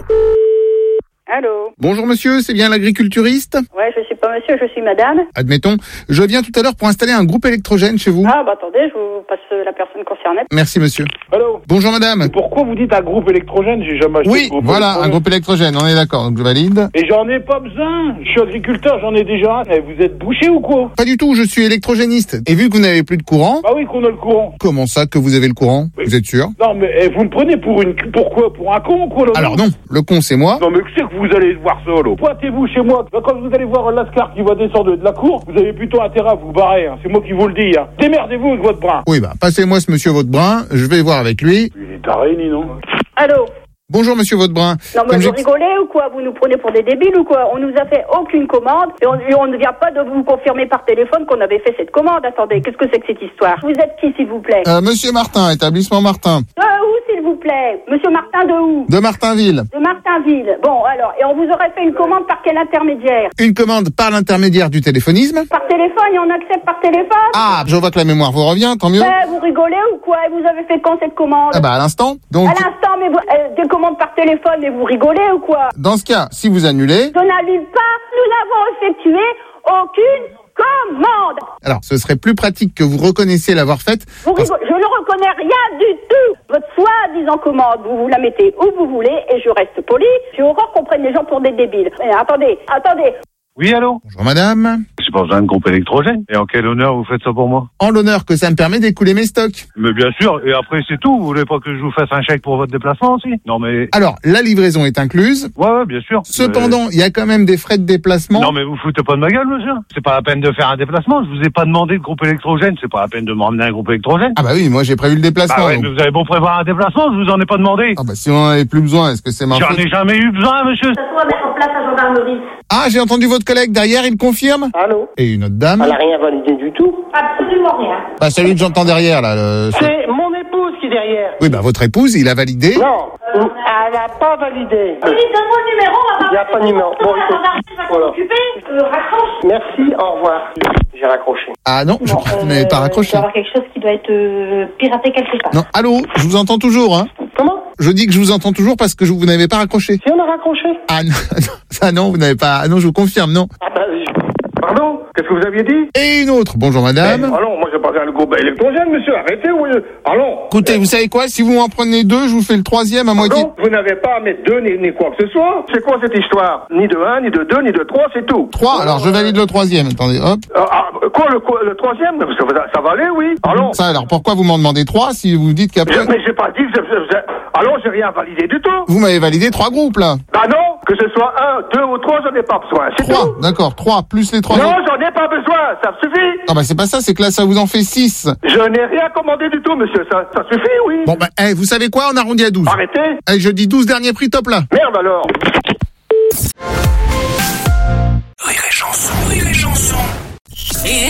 Allô? Bonjour monsieur, c'est bien l'agriculturiste? Ouais, je suis pas monsieur, je suis madame. Admettons, je viens tout à l'heure pour installer un groupe électrogène chez vous. Ah bah attendez, je vous passe la personne concernée. Merci monsieur. Allô? Bonjour madame. Pourquoi vous dites un groupe électrogène? J'ai jamais acheté Oui, de groupe voilà, un groupe électrogène, on est d'accord, donc je valide. Et j'en ai pas besoin, je suis agriculteur, j'en ai déjà un. Et vous êtes bouché ou quoi? Pas du tout, je suis électrogéniste. Et vu que vous n'avez plus de courant... Ah oui, qu'on a le courant. Comment ça que vous avez le courant? Oui. Vous êtes sûr? Non mais eh, vous me prenez pour une... Pourquoi? Pour un con ou quoi là? Alors non, le con c'est moi. Non mais que c'est que vous allez voir ça là? Pointez-vous chez moi. Quand vous allez voir Lascar qui va descendre de la cour, vous avez plutôt intérêt à vous barrer. Hein. C'est moi qui vous le dis. Hein. Démerdez-vous avec votre brin. Oui, bah, passez-moi ce monsieur Vaudbrun. Je vais voir avec lui. Il est taré, ni non? Allô? Bonjour monsieur Vaudbrun. Non mais vous rigolez ou quoi? Vous nous prenez pour des débiles ou quoi? On nous a fait aucune commande et on, et on ne vient pas de vous confirmer par téléphone qu'on avait fait cette commande. Attendez, qu'est-ce que c'est que cette histoire? Vous êtes qui s'il vous plaît? euh, Monsieur Martin, établissement Martin. De où s'il vous plaît? Monsieur Martin de où? De Martinville. De Martinville. Bon alors, et on vous aurait fait une commande par quel intermédiaire? Une commande par l'intermédiaire du téléphonisme. Par téléphone et on accepte par téléphone? Ah, je vois que la mémoire vous revient, tant mieux. Ouais, vous rigolez ou quoi? Et vous avez fait quand cette commande? Ah bah à l'instant. Donc... À l'instant, mais vous, euh, des commandes par téléphone. Mais vous rigolez ou quoi? Dans ce cas, si vous annulez... Je n'annule pas, nous n'avons effectué aucune commande. Alors, ce serait plus pratique que vous reconnaissiez l'avoir faite. Vous parce... rigolez, je ne reconnais rien du tout. Votre soi-disant commande, vous vous la mettez où vous voulez et je reste poli. J'ai horreur qu'on prenne les gens pour des débiles. Mais attendez, attendez. Oui, allô? Bonjour madame. J'ai pas besoin de groupe électrogène. Et en quel honneur vous faites ça pour moi? En l'honneur que ça me permet d'écouler mes stocks. Mais bien sûr, et après c'est tout. Vous voulez pas que je vous fasse un chèque pour votre déplacement aussi? Non mais... Alors, la livraison est incluse. Ouais, ouais, bien sûr. Cependant, il mais... y a quand même des frais de déplacement. Non mais vous foutez pas de ma gueule, monsieur. C'est pas la peine de faire un déplacement. Je vous ai pas demandé de groupe électrogène. C'est pas la peine de m'emmener un groupe électrogène. Ah bah oui, moi j'ai prévu le déplacement. Bah ouais, donc... mais vous avez beau prévoir un déplacement, je vous en ai pas demandé. Ah bah si on en avait plus besoin, est-ce que c'est ma faute? J'en ai jamais eu besoin, monsieur. Ça soit mettre en place la gendarmerie. Ah, j'ai entendu votre collègue derrière, il confirme? Allô? Et une autre dame? Elle n'a rien validé du tout. Absolument rien. Bah celui que j'entends derrière, là. Le... C'est mon épouse qui est derrière. Oui, bah votre épouse, il a validé? Non, elle n'a pas validé. Oui, donne-moi le numéro, on va Il n'y a pas de numéro. Bon, écoute. Voilà. Euh, raccroche. Merci, au revoir. J'ai raccroché. Ah non, je crois que vous n'avez pas raccroché. Il doit y avoir quelque chose qui doit être euh, piraté quelque part. Non, allô, je vous entends toujours, hein? Comment? Je dis que je vous entends toujours parce que je, vous n'avez pas raccroché. Si on a raccroché. Ah non, ça non, vous n'avez pas... Ah non, je vous confirme, non. Ah bah, je... Pardon? Qu'est-ce que vous aviez dit? Et une autre. Bonjour madame. Eh, allons, moi j'ai pas un groupe électrogène, monsieur. Arrêtez, oui. Allons. Écoutez, vous savez quoi? Si vous m'en prenez deux, je vous fais le troisième à moitié. Non, vous n'avez pas à mettre deux ni, ni quoi que ce soit. C'est quoi cette histoire? Ni de un, ni de deux, ni de trois, c'est tout. Trois, alors je valide le troisième. Attendez, hop. Ah, ah, quoi, le, quoi, le troisième? Parce que ça, ça va aller, oui. Allons. Ça, alors pourquoi vous m'en demandez trois si vous dites qu'après... Mais j'ai pas dit que... Je, je, je... Allons, j'ai rien validé du tout. Vous m'avez validé trois groupes, là. Bah non, que ce soit un, deux ou trois, j'en ai pas besoin. C'est trois, tout. D'accord, trois, plus les trois Non, autres. j'en ai pas besoin, ça suffit. Non, bah c'est pas ça, c'est que là, ça vous en fait six. Je n'ai rien commandé du tout, monsieur, ça, ça suffit, oui. Bon, bah, hey, vous savez quoi, on arrondit à douze. Arrêtez. Hey, je dis douze derniers prix, top, là. Merde, alors. Rire et chanson, rire et chanson. Rire et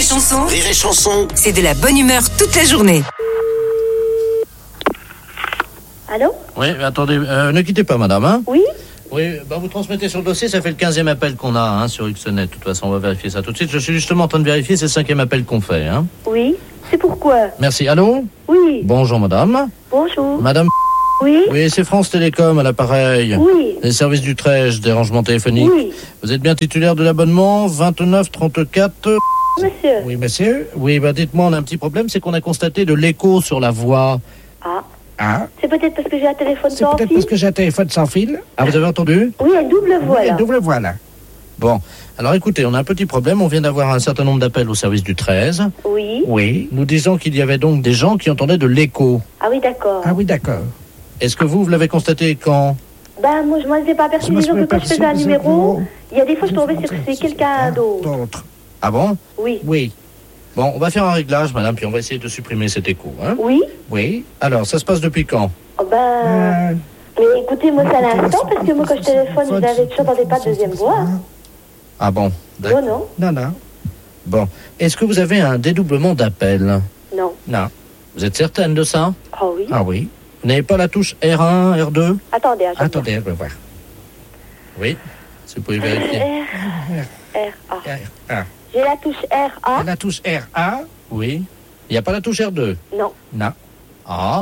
Chanson, Rire et Chanson, c'est de la bonne humeur toute la journée. Allô? Oui, attendez, euh, ne quittez pas, madame. Hein Oui? Oui, bah vous transmettez sur le dossier, ça fait le quinzième appel qu'on a hein, sur Xnet. De toute façon, on va vérifier ça tout de suite. Je suis justement en train de vérifier, c'est le cinquième appel qu'on fait. Hein. Oui? C'est pourquoi? Merci. Allô? Oui. Bonjour, madame. Bonjour. Madame. Oui? Oui, c'est France Télécom à l'appareil. Oui. Les services du treize, des rangements téléphoniques. Oui. Vous êtes bien titulaire de l'abonnement vingt-neuf trente-quatre? Monsieur. Oui, monsieur. Oui, bah dites-moi, on a un petit problème, c'est qu'on a constaté de l'écho sur la voix. Ah. Ah. C'est peut-être parce que j'ai un téléphone C'est sans peut-être fil? parce que j'ai un téléphone sans fil. Ah, vous avez entendu? Oui, une double voix, Oui, là. une double voix, là. Bon, alors écoutez, on a un petit problème. On vient d'avoir un certain nombre d'appels au service du treize. Oui. Oui. Nous disons qu'il y avait donc des gens qui entendaient de l'écho. Ah oui, d'accord. Ah oui, d'accord. Est-ce que vous, vous l'avez constaté quand? Ben, moi, je m'en étais pas aperçu. Je m'en Disons suis que quand je aperçu faisais un des numéro, numéros. il y a des fois, je tombais sur que c'est quelqu'un d'autre. D'autres. Ah bon? Oui. Oui. Bon, on va faire un réglage, madame, puis on va essayer de supprimer cet écho. Hein? Oui. Oui. Alors, ça se passe depuis quand? Oh, ben... Mais écoutez, moi, c'est à l'instant, parce que moi, quand je téléphone, vous avez, je n'entendais pas de deuxième voix. Ah bon? Non, non. Non, non. Bon. Est-ce que vous avez un dédoublement d'appel? Non. Non. Vous êtes certaine de ça? Ah oui. Ah oui. Vous n'avez pas la touche R un, R deux? Attendez, attendez. Attendez, je vais voir. Oui. Si vous pouvez vérifier. R, R, A. Ah. J'ai la touche R, A. La touche R A? Oui. Il n'y a pas la touche R deux? Non. Non. Ah.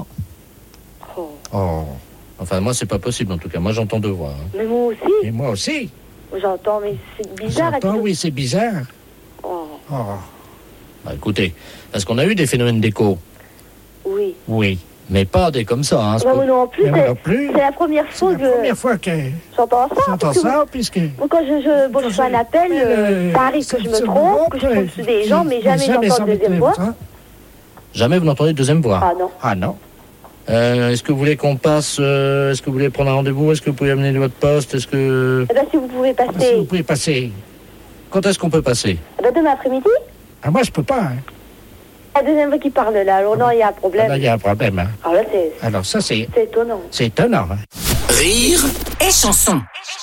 Oh. Oh. Enfin, moi, c'est pas possible, en tout cas. Moi, j'entends deux voix. hein. Mais moi aussi. Et moi aussi. J'entends, mais c'est bizarre. J'entends, à oui, c'est bizarre. Oh. Oh. Bah, écoutez, parce qu'on a eu des phénomènes d'écho. Oui. Oui. Mais pas des comme ça, hein. Bah, moi non plus, Mais moi c'est non plus. c'est la première fois que La première fois que j'entends ça. j'entends parce que ça, puisque... moi, quand je, je, bon, je fais un appel, euh, ça arrive que je me trompe, que je tombe sur des gens, mais jamais j'entends de deuxième voix. Jamais vous n'entendez de deuxième voix? Ah non. Ah non. Euh, est-ce que vous voulez qu'on passe... euh, est-ce que vous voulez prendre un rendez-vous? Est-ce que vous pouvez amener votre poste? Est-ce que... Eh ben, si vous pouvez Si vous passer, pouvez passer. Quand est-ce qu'on peut passer? eh ben, demain après-midi, Ah, moi, je peux pas. Hein. la deuxième voix qui parle là, alors non, il y a un Ah, problème. là, il y a un problème. Hein. Alors là, c'est Alors, ça, c'est... c'est étonnant. C'est étonnant. Hein. Rire et Chanson.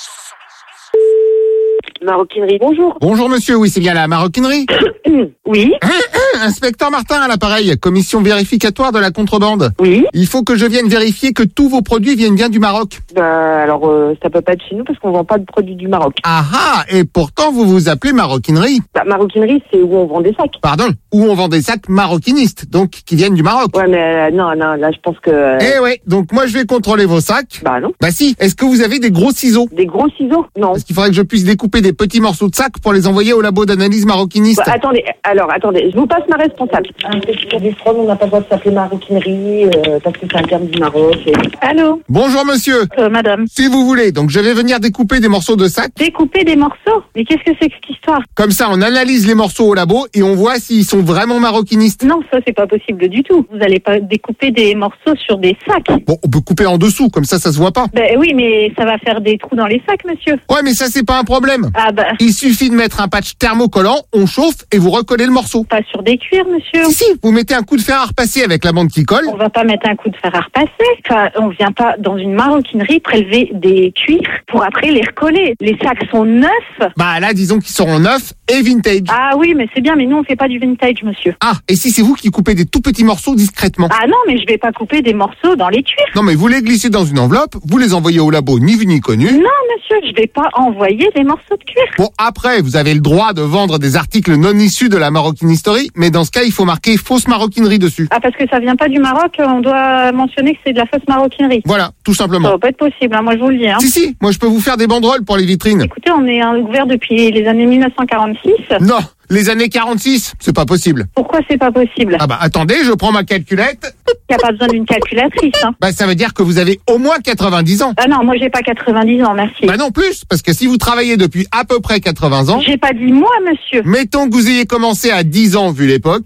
Maroquinerie, bonjour. Bonjour monsieur, oui c'est bien la maroquinerie. Oui. Hein, hein, inspecteur Martin à l'appareil, commission vérificatoire de la contrebande. Oui. Il faut que je vienne vérifier que tous vos produits viennent bien du Maroc. Bah, alors, euh, ça peut pas être chez nous parce qu'on vend pas de produits du Maroc. Ah ah, et pourtant vous vous appelez maroquinerie. Bah, maroquinerie, c'est où on vend des sacs. Pardon, où on vend des sacs maroquinistes, donc qui viennent du Maroc. Ouais, mais euh, non, non, là, je pense que... euh, Eh ouais, donc moi je vais contrôler vos sacs. Bah non. Bah si, est-ce que vous avez des gros ciseaux? Des gros ciseaux? Non. Parce qu'il faudrait que je puisse découper des petits morceaux de sac pour les envoyer au labo d'analyse maroquiniste. Bah, attendez, alors, attendez, je vous passe ma responsable. Un petit peu du front, on n'a pas le droit de s'appeler maroquinerie euh, parce que c'est un terme du Maroc. Et... Allô? Bonjour monsieur. Euh, madame. Si vous voulez, donc je vais venir découper des morceaux de sac. Découper des morceaux? Mais qu'est-ce que c'est que cette histoire? Comme ça, on analyse les morceaux au labo et on voit s'ils sont vraiment maroquinistes. Non, ça c'est pas possible du tout. Vous allez pas découper des morceaux sur des sacs. Bon, on peut couper en dessous, comme ça, ça se voit pas. Ben oui, mais ça va faire des trous dans les sacs, monsieur. Ouais, mais ça, c'est pas un problème. Ah bah. Il suffit de mettre un patch thermocollant, on chauffe et vous recollez le morceau. Pas sur des cuirs, monsieur. Si, si, vous mettez un coup de fer à repasser avec la bande qui colle. On va pas mettre un coup de fer à repasser. Enfin, on vient pas dans une maroquinerie prélever des cuirs pour après les recoller. Les sacs sont neufs. Bah là, disons qu'ils seront neufs et vintage. Ah oui, mais c'est bien, mais nous on fait pas du vintage, monsieur. Ah, et si c'est vous qui coupez des tout petits morceaux discrètement? Ah non, mais je vais pas couper des morceaux dans les cuirs. Non, mais vous les glissez dans une enveloppe, vous les envoyez au labo, ni vu ni connu. Non, monsieur, je vais pas envoyer des morceaux de cuir. Bon, après, vous avez le droit de vendre des articles non issus de la maroquinerie, mais dans ce cas, il faut marquer fausse maroquinerie dessus. Ah, parce que ça vient pas du Maroc, on doit mentionner que c'est de la fausse maroquinerie. Voilà, tout simplement. Ça va pas être possible, hein, moi je vous le dis. Hein. Si, si, moi je peux vous faire des banderoles pour les vitrines. Écoutez, on est hein, ouvert depuis les années mille neuf cent quarante-six. Non, les années quarante-six, c'est pas possible. Pourquoi c'est pas possible? Ah bah attendez, je prends ma calculette. Il n'y a pas besoin d'une calculatrice. Hein. Bah ça veut dire que vous avez au moins quatre-vingt-dix ans. Ah non, moi j'ai pas quatre-vingt-dix ans, merci. Bah non, plus, parce que si vous travaillez depuis à peu près quatre-vingts ans... J'ai pas dit moi, monsieur. Mettons que vous ayez commencé à dix ans vu l'époque. Euh, je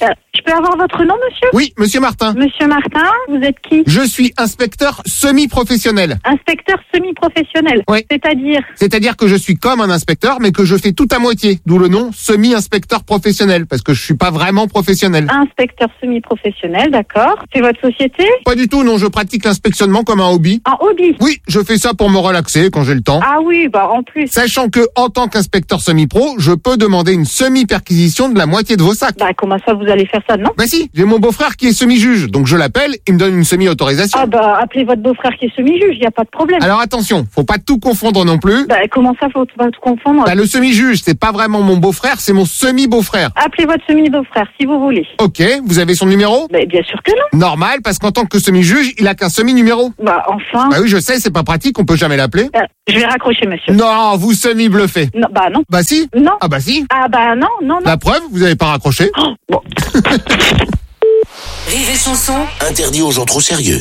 peux avoir votre nom, monsieur? Oui, monsieur Martin. Monsieur Martin, vous êtes qui? Je suis inspecteur semi-professionnel. Inspecteur semi-professionnel. Oui. C'est-à-dire? C'est-à-dire que je suis comme un inspecteur, mais que je fais tout à moitié. D'où le nom semi-inspecteur professionnel, parce que je suis pas vraiment professionnel. Inspecteur semi-professionnel, d'accord. C'est votre société? Pas du tout, non, je pratique l'inspectionnement comme un hobby. Un hobby? Oui, je fais ça pour me relaxer quand j'ai le temps. Ah oui, bah en plus. Sachant que, en tant qu'inspecteur semi-pro, je peux demander une semi-perquisition de la moitié de vos sacs. Bah comment ça vous allez faire ça, non? Bah si, j'ai mon beau-frère qui est semi-juge, donc je l'appelle, il me donne une semi-autorisation. Ah bah appelez votre beau-frère qui est semi-juge, y a pas de problème. Alors attention, faut pas tout confondre non plus. Bah comment ça, faut pas tout confondre? Bah le semi-juge, c'est pas vraiment mon beau-frère, c'est mon semi-beau-frère. Appelez votre semi-beau-frère, si vous voulez. Ok, vous avez son numéro? Bah bien sûr que non. Normal, parce qu'en tant que semi-juge, il a qu'un semi-numéro. Bah enfin. Bah oui, je sais, c'est pas pratique, on peut jamais l'appeler. Euh, je vais raccrocher, monsieur. Non, vous semi-bluffez. Non, bah non. Bah si. Non. Ah bah si. Ah bah non, non, non. La preuve, vous avez pas raccroché. Oh, bon. Rire et chanson. Interdit aux gens trop sérieux.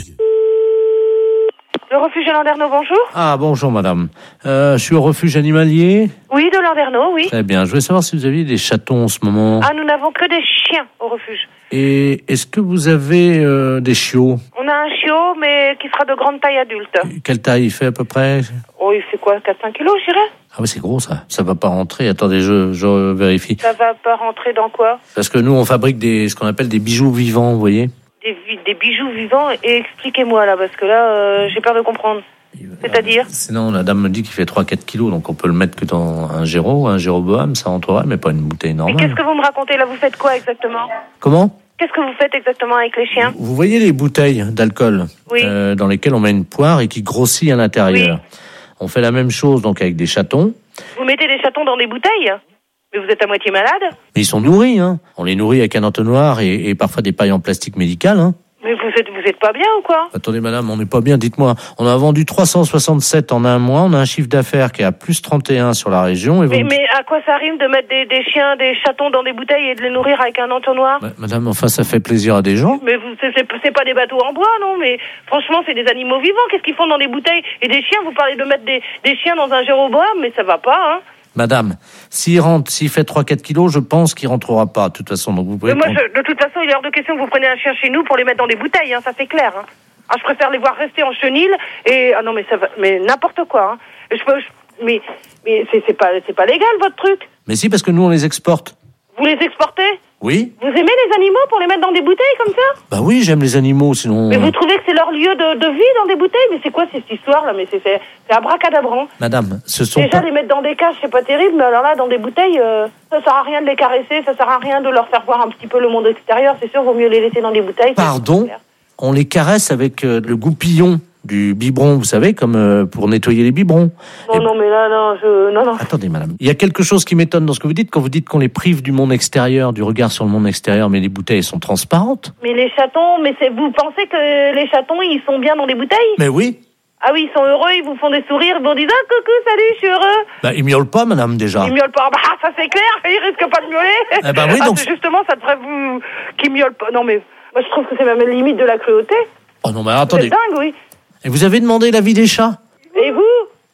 Le refuge de Landerneau, bonjour. Ah, bonjour madame. Euh, je suis au refuge animalier. Oui, de Landerneau, oui. Très bien. Je voulais savoir si vous aviez des chatons en ce moment. Ah, nous n'avons que des chiens au refuge. Et est-ce que vous avez euh, des chiots? On a un chiot, mais qui sera de grande taille adulte. Quelle taille il fait à peu près? Oh, il fait quoi, quatre à cinq kilos, je dirais? Ah oui, c'est gros ça. Ça va pas rentrer. Attendez, je, je vérifie. Ça va pas rentrer dans quoi? Parce que nous, on fabrique des, ce qu'on appelle des bijoux vivants, vous voyez. Des, des bijoux vivants, et expliquez-moi là, parce que là, euh, j'ai peur de comprendre. C'est-à-dire? Sinon, la dame me dit qu'il fait trois à quatre kilos, donc on peut le mettre que dans un Géro, un Jéroboam, ça rentrerait, mais pas une bouteille Mais normale. qu'est-ce que vous me racontez là? Vous faites quoi exactement? Comment? Qu'est-ce que vous faites exactement avec les chiens? Vous voyez les bouteilles d'alcool Oui. euh, dans lesquelles on met une poire et qui grossit à l'intérieur. Oui. On fait la même chose donc avec des chatons. Vous mettez des chatons dans des bouteilles? Mais vous êtes à moitié malade? Mais ils sont nourris, hein. On les nourrit avec un entonnoir et, et parfois des pailles en plastique médical, hein. Mais vous êtes, vous êtes pas bien ou quoi? Attendez madame, on n'est pas bien, dites-moi. On a vendu trois cent soixante-sept en un mois, on a un chiffre d'affaires qui est à plus trente et un sur la région. Et vous Mais, me- mais à quoi ça rime de mettre des, des chiens, des chatons dans des bouteilles et de les nourrir avec un entonnoir? Bah, madame, enfin ça fait plaisir à des gens. Mais vous, c'est, c'est, c'est pas des bateaux en bois, non? Mais franchement, c'est des animaux vivants. Qu'est-ce qu'ils font dans des bouteilles? Et des chiens, vous parlez de mettre des, des chiens dans un Jéroboam, mais ça va pas, hein? Madame, s'il rentre, s'il fait trois à quatre kilos, je pense qu'il rentrera pas, de toute façon. Donc vous pouvez Mais moi, prendre- je- de toute façon, il est hors de question que vous preniez un chien chez nous pour les mettre dans des bouteilles, hein, ça c'est clair. Hein. Ah, je préfère les voir rester en chenille et ah non mais ça va, mais n'importe quoi. Hein. Je peux, je- mais mais c'est, c'est pas c'est pas légal votre truc. Mais si, parce que nous on les exporte. Vous les exportez? Oui. Vous aimez les animaux pour les mettre dans des bouteilles comme ça? Bah oui, j'aime les animaux, sinon... Mais vous trouvez que c'est leur lieu de, de vie dans des bouteilles? Mais c'est quoi cette histoire là? Mais c'est c'est, c'est abracadabrant. Madame, ce sont Déjà pas... les mettre dans des cages c'est pas terrible, mais alors là dans des bouteilles, euh, ça sert à rien de les caresser, ça sert à rien de leur faire voir un petit peu le monde extérieur. C'est sûr, vaut mieux les laisser dans des bouteilles. Pardon? On les caresse avec euh, le goupillon du biberon, vous savez, comme euh, pour nettoyer les biberons. Non non mais là non je non non. Attendez, madame. Il y a quelque chose qui m'étonne dans ce que vous dites, quand vous dites qu'on les prive du monde extérieur, du regard sur le monde extérieur, mais les bouteilles sont transparentes. Mais les chatons, mais c'est vous pensez que les chatons ils sont bien dans des bouteilles? Mais oui. Ah oui, ils sont heureux, ils vous font des sourires, ils vous disent ah coucou, salut, je suis heureux. Bah, ils miaulent pas, madame, déjà. Ils miaulent pas, bah ça c'est clair, ils risquent pas de miauler. Eh ben oui, Ah, donc- c'est justement ça devrait vous qu'ils miaulent pas. Non mais moi je trouve que c'est même la limite de la cruauté. Oh non, mais attendez. C'est dingue, oui. Et vous avez demandé l'avis des chats? Et vous?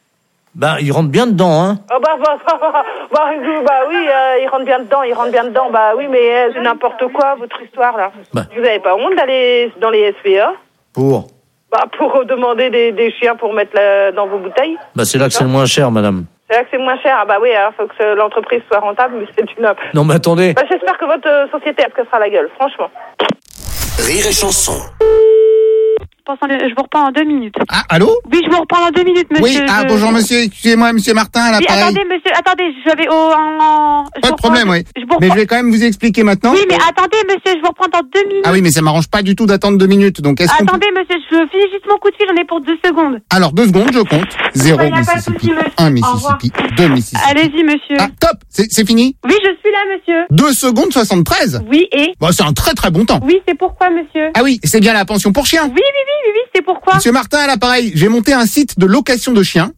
Bah, ils rentrent bien dedans, hein. Ah bah, bah, bah, bah, bah, vous, bah oui, euh, ils rentrent bien dedans, ils rentrent bien dedans. Bah oui, mais euh, c'est n'importe quoi votre histoire là. Bah. Vous avez pas honte d'aller dans les S P A? Pour? Bah pour demander des, des chiens pour mettre la- dans vos bouteilles? Bah, c'est là que c'est le moins cher, madame. C'est là que c'est moins cher. Ah bah oui, alors faut que ce- l'entreprise soit rentable, mais c'est une... Non, mais attendez. Bah, j'espère que votre euh, société elle se cassera la gueule, franchement. Rire et chanson. Je pense en- je vous reprends en deux minutes. Ah, allô? Oui, je vous reprends en deux minutes, monsieur. Oui, ah, je- bonjour monsieur, excusez-moi, monsieur Martin, à Oui, l'appareil. attendez, monsieur, attendez, j'avais au... En... je Pas de vous problème, reprends- oui. je vous Mais reprends- je vais quand même vous expliquer maintenant. Oui, mais attendez, monsieur, je vous reprends dans deux minutes. Ah oui, mais ça m'arrange pas du tout d'attendre deux minutes, donc est-ce qu'on peut... Attendez, monsieur, je finis juste mon coup de fil, j'en ai pour deux secondes. Alors, deux secondes, je compte. Zéro Il y a pas de Mississippi, souci, monsieur. un Au revoir. Mississippi, deux Mississippi. Allez-y, monsieur. Ah, top, c'est c'est fini? Oui, je suis là, monsieur. deux secondes soixante-treize? Oui, et? Bon, c'est un très très bon temps. Oui, c'est pourquoi, monsieur? Ah oui, c'est bien la pension pour chiens. Oui, oui, oui, oui, oui, c'est pourquoi? Monsieur Martin à l'appareil, j'ai monté un site de location de chiens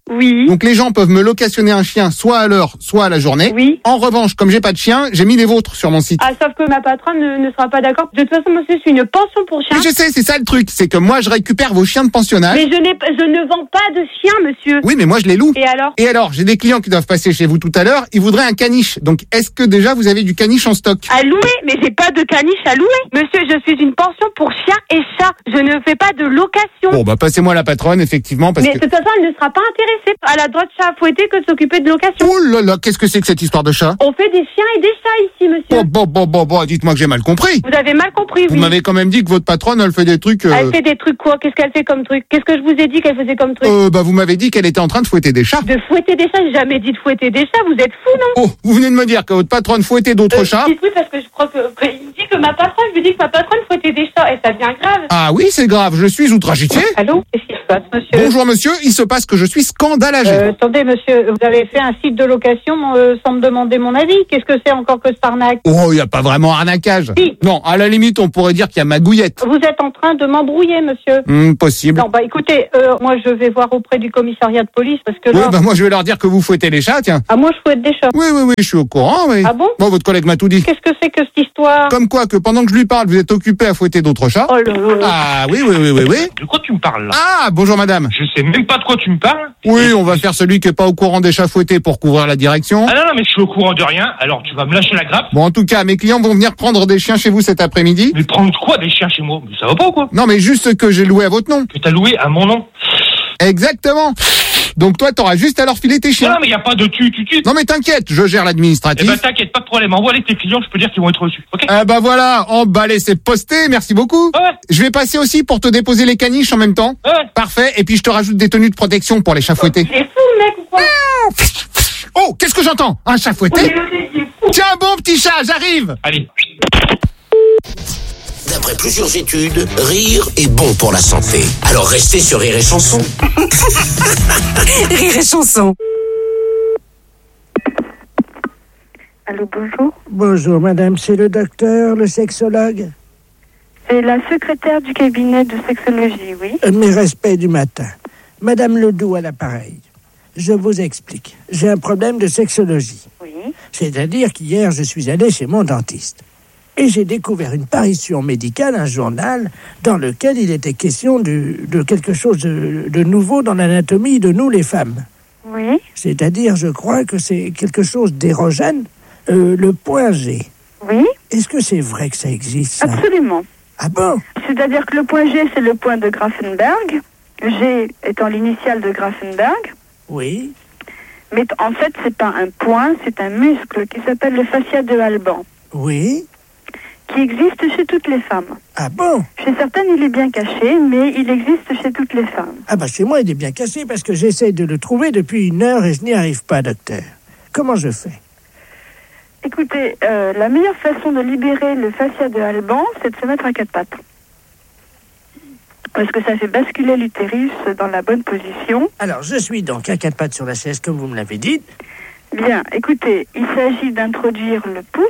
Oui. Donc les gens peuvent me locationner un chien soit à l'heure, soit à la journée. Oui. En revanche, comme j'ai pas de chien, j'ai mis les vôtres sur mon site. Ah, sauf que ma patronne ne, ne sera pas d'accord. De toute façon, monsieur, c'est une pension pour chiens. Mais je sais, c'est ça le truc, c'est que moi je récupère vos chiens de pensionnat. Mais je n'ai, je ne vends pas de chiens, monsieur. Oui, mais moi je les loue. Et alors? Et alors, j'ai des clients qui doivent passer chez vous tout à l'heure, ils voudraient un caniche. Donc est-ce que déjà vous avez du caniche en stock? À louer? Mais j'ai pas de caniche à louer. Monsieur, je suis une pension pour chiens et chats. Je ne fais pas de location. Bon, bah passez-moi la patronne, effectivement, parce mais que... de toute façon, elle ne sera pas intéressée à la droite chat à fouetter que de s'occuper de location. Oh là là, qu'est-ce que c'est que cette histoire de chat? On fait des chiens et des chats ici, monsieur. Bon, bon, bon, bon, bon, dites-moi que j'ai mal compris. Vous avez mal compris, oui. Vous m'avez quand même dit que votre patronne, elle fait des trucs... Euh... Elle fait des trucs quoi? Qu'est-ce qu'elle fait comme truc? Qu'est-ce que je vous ai dit qu'elle faisait comme truc? Euh, bah vous m'avez dit qu'elle était en train de fouetter des chats. De fouetter des chats? J'ai jamais dit de fouetter des chats, vous êtes fou, non? Oh, vous venez de me dire que votre patronne fouettait d'autres euh, chats? Oui, parce que je crois que... Il me dit que ma patronne, je lui dis que ma patronne fouettait des chats, et ça devient grave. Ah oui, c'est grave, je suis outragité. Allô? Qu'est-ce qui se passe, monsieur? Bonjour monsieur, il se passe que je suis scandalagé. Euh, attendez, monsieur, vous avez fait un site de location euh, sans me demander mon avis. Qu'est-ce que c'est encore que cette arnaque? Oh, il n'y a pas vraiment arnaquage. Si. Non, à la limite, on pourrait dire qu'il y a magouillette. Vous êtes en train de m'embrouiller, monsieur. Hum, possible. Non, bah écoutez, euh, moi je vais voir auprès du commissariat de police parce que là... Oui, bah moi je vais leur dire que vous fouettez les chats, tiens. Ah, moi je fouette des chats. Oui, oui, oui, je suis au courant, oui. Ah bon? Bon, votre collègue m'a tout dit. Qu'est-ce que c'est que cette histoire? Comme quoi, que pendant que je lui parle, vous êtes occupé à fouetter d'autres chats. Oh là là. Ah oui, oui, oui, oui, oui. De quoi tu me parles, là? Ah, bonjour madame. Je sais même pas de quoi tu me parles. Oui, on va faire celui qui est pas au courant des chats fouettés pour couvrir la direction. Ah non, non, mais je suis au courant de rien, alors tu vas me lâcher la grappe. Bon, en tout cas, mes clients vont venir prendre des chiens chez vous cet après-midi. Mais prendre quoi, des chiens chez moi? Mais ça va pas ou quoi? Non, mais juste ce que j'ai loué à votre nom. Que t'as loué à mon nom? Exactement. Donc toi, t'auras juste à leur filer tes chiens. Non, mais y a pas de tu, tu, tu. Non, mais t'inquiète, je gère l'administratif. Eh ben t'inquiète, pas de problème. Envoie-les tes clients, je peux dire qu'ils vont être reçus. Ok? Ah bah voilà, emballé, c'est posté, merci beaucoup. Ouais. Je vais passer aussi pour te déposer les caniches en même temps. Ouais. Parfait, et puis je te rajoute des tenues de protection pour les chats fouettés. C'est fou, le mec, ou quoi? Oh, qu'est-ce que j'entends? Un chat fouetté? Tiens, bon petit chat, j'arrive. Allez. D'après plusieurs études, rire est bon pour la santé. Alors restez sur Rire et Chanson. Rire et Chanson. Allô, bonjour. Bonjour madame, c'est le docteur, le sexologue? C'est la secrétaire du cabinet de sexologie, oui. Euh, Mes respects du matin. Madame Ledoux à l'appareil. Je vous explique. J'ai un problème de sexologie. Oui. C'est-à-dire qu'hier, je suis allé chez mon dentiste. Et j'ai découvert une parution médicale, un journal, dans lequel il était question de, de quelque chose de, de nouveau dans l'anatomie de nous, les femmes. Oui. C'est-à-dire, je crois que c'est quelque chose d'érogène, euh, le point G. Oui. Est-ce que c'est vrai que ça existe, ça? Absolument. Ah bon? C'est-à-dire que le point G, c'est le point de Grafenberg. G étant l'initiale de Grafenberg. Oui. Mais en fait, c'est pas un point, c'est un muscle qui s'appelle le fascia de Alban. Oui. Qui existe chez toutes les femmes. Ah bon? Chez certaines, il est bien caché, mais il existe chez toutes les femmes. Ah bah chez moi, il est bien caché parce que j'essaie de le trouver depuis une heure et je n'y arrive pas, docteur. Comment je fais? Écoutez, euh, la meilleure façon de libérer le fascia de Alban, c'est de se mettre à quatre pattes. Parce que ça fait basculer l'utérus dans la bonne position. Alors, je suis donc à quatre pattes sur la chaise, comme vous me l'avez dit. Bien, écoutez, il s'agit d'introduire le pouce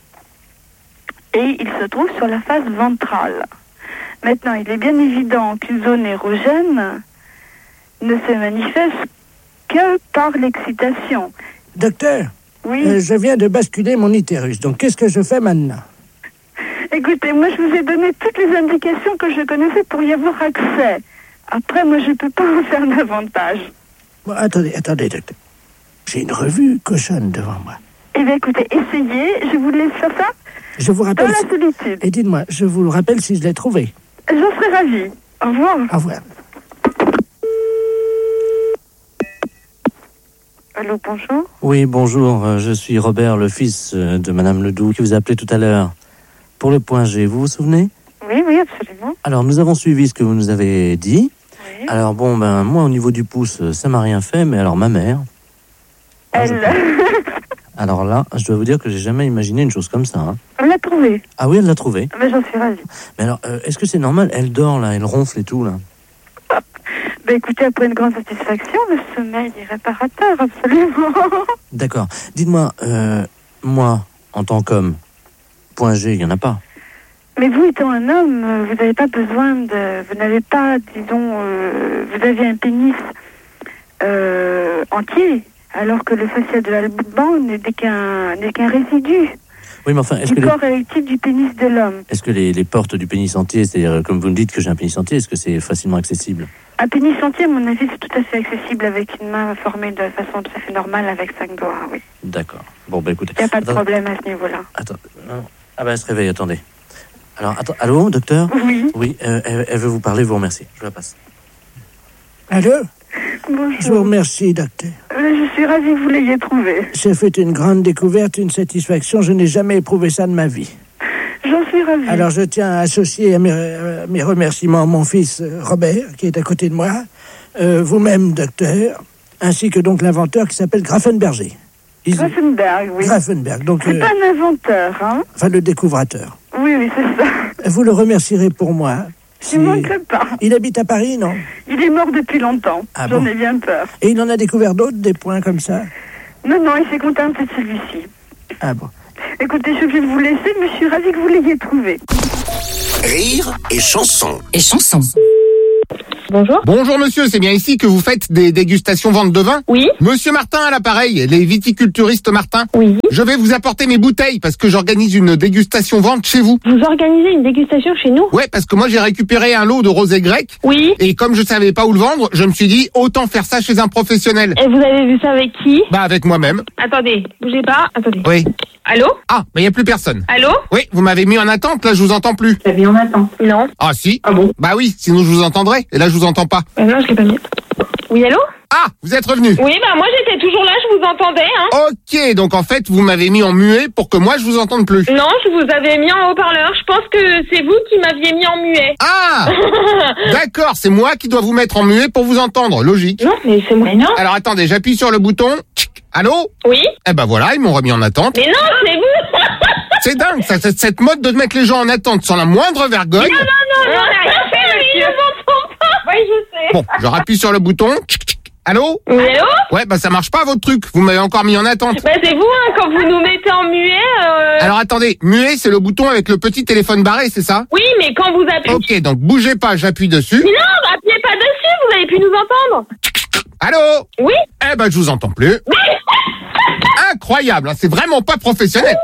et il se trouve sur la face ventrale. Maintenant, il est bien évident qu'une zone érogène ne se manifeste que par l'excitation. Docteur, oui. euh, je viens de basculer mon utérus, donc qu'est-ce que je fais maintenant? Écoutez, moi je vous ai donné toutes les indications que je connaissais pour y avoir accès. Après, moi je ne peux pas en faire davantage. Bon, attendez, attendez, docteur. J'ai une revue cochonne devant moi. Eh bien écoutez, essayez, je vous laisse faire ça. Je vous rappelle... Dans la si... solitude. Et dites-moi, je vous le rappelle si je l'ai trouvé. J'en serais ravie. Au revoir. Au revoir. Allô, bonjour. Oui, bonjour, euh, je suis Robert, le fils euh, de Madame Ledoux, qui vous a appelé tout à l'heure. Pour le point G, vous vous souvenez? Oui, oui, absolument. Alors, nous avons suivi ce que vous nous avez dit. Oui. Alors, bon, ben, moi, au niveau du pouce, ça m'a rien fait, mais alors, ma mère... Elle... Alors là, je dois vous dire que j'ai jamais imaginé une chose comme ça. Hein. Elle l'a trouvé. Ah oui, elle l'a trouvé. Mais j'en suis ravie. Mais alors, euh, est-ce que c'est normal? Elle dort, là, elle ronfle et tout, là. Ben écoutez, après une grande satisfaction, le sommeil est réparateur, absolument. D'accord. Dites-moi, euh, moi, en tant qu'homme, point G, il n'y en a pas. Mais vous étant un homme, vous n'avez pas besoin de... Vous n'avez pas, disons, euh, vous avez un pénis euh, entier, alors que le fascia de l'alban n'est qu'un n'est qu'un résidu Oui, mais enfin, est-ce du que, corps les, érectile du pénis de l'homme. est-ce que les, les portes du pénis entier, c'est-à-dire, comme vous me dites que j'ai un pénis entier, est-ce que c'est facilement accessible? Un pénis entier, à mon avis, c'est tout à fait accessible avec une main formée de façon tout à fait normale avec cinq doigts, oui. D'accord. Bon, bah écoutez. Il n'y a pas de Attends- problème à ce niveau-là. Attends. non. Ah bah elle se réveille, attendez. Alors, attends, allô, docteur? Oui. Oui, euh, elle, elle veut vous parler, vous remercie. Je la passe. Allô? Bonjour. Je vous remercie, docteur. Euh, je suis ravie que vous l'ayez trouvé. J'ai fait une grande découverte, une satisfaction. Je n'ai jamais éprouvé ça de ma vie. J'en suis ravie. Alors, je tiens à associer à mes, à mes remerciements mon fils euh, Robert, qui est à côté de moi, euh, vous-même, docteur, ainsi que donc l'inventeur qui s'appelle Grafenberger. Ils- Grafenberg, oui. Grafenberg, donc, C'est euh, pas un inventeur, hein? enfin, le découvrateur. Oui, oui, c'est ça. Vous le remercierez pour moi. Je ne manquerai pas. Il habite à Paris, non? Il est mort depuis longtemps. Ah J'en bon? ai bien peur. Et il en a découvert d'autres, des points comme ça? Non, non, il s'est contenté de celui-ci. Ah bon? Écoutez, je vais vous laisser, mais je suis ravie que vous l'ayez trouvé. Rire et chanson. Et chanson. Bonjour. Bonjour monsieur, c'est bien ici que vous faites des dégustations vente de vin? Oui. Monsieur Martin à l'appareil, les viticulturistes Martin. Oui. Je vais vous apporter mes bouteilles parce que j'organise une dégustation vente chez vous. Vous organisez une dégustation chez nous? Ouais, parce que moi j'ai récupéré un lot de rosé grec. Oui. Et comme je savais pas où le vendre, je me suis dit autant faire ça chez un professionnel. Et vous avez vu ça avec qui? Bah avec moi-même. Attendez, bougez pas. Attendez. Oui. Allô? Ah, mais il y a plus personne. Allô? Oui, vous m'avez mis en attente, là je vous entends plus. T'as mis en attente? Non. Ah si. Ah bon? Bah oui, sinon je vous entendrais. Et là je vous entends pas. Euh, non, je l'ai pas mis. Oui, allô? Ah, vous êtes revenu. Oui, bah moi j'étais toujours là, je vous entendais, hein. Ok, donc en fait vous m'avez mis en muet pour que moi je vous entende plus. Non, je vous avais mis en haut-parleur. Je pense que c'est vous qui m'aviez mis en muet. Ah d'accord, c'est moi qui dois vous mettre en muet pour vous entendre, logique. Non, mais c'est moi. Mais non. Alors attendez, j'appuie sur le bouton. Tchic. Allô? Oui. Eh ben voilà, ils m'ont remis en attente. Mais non, c'est vous. C'est dingue, ça, cette, cette mode de mettre les gens en attente sans la moindre vergogne. Non, non, non, non, on n'a rien fait, lui, il ne m'entend pas. Oui, je sais. Bon, je rappuie sur le bouton. Tchic, tchic. Allô? Oui, allô? Ouais, bah ça marche pas votre truc, vous m'avez encore mis en attente. Bah c'est vous, hein, quand vous nous mettez en muet. Euh... Alors attendez, muet c'est le bouton avec le petit téléphone barré, c'est ça? Oui, mais quand vous appuyez... Ok, donc bougez pas, j'appuie dessus. Mais non, appuyez pas dessus, vous avez pu nous entendre. Allô? Oui? Eh ben je vous entends plus. Incroyable, hein, c'est vraiment pas professionnel.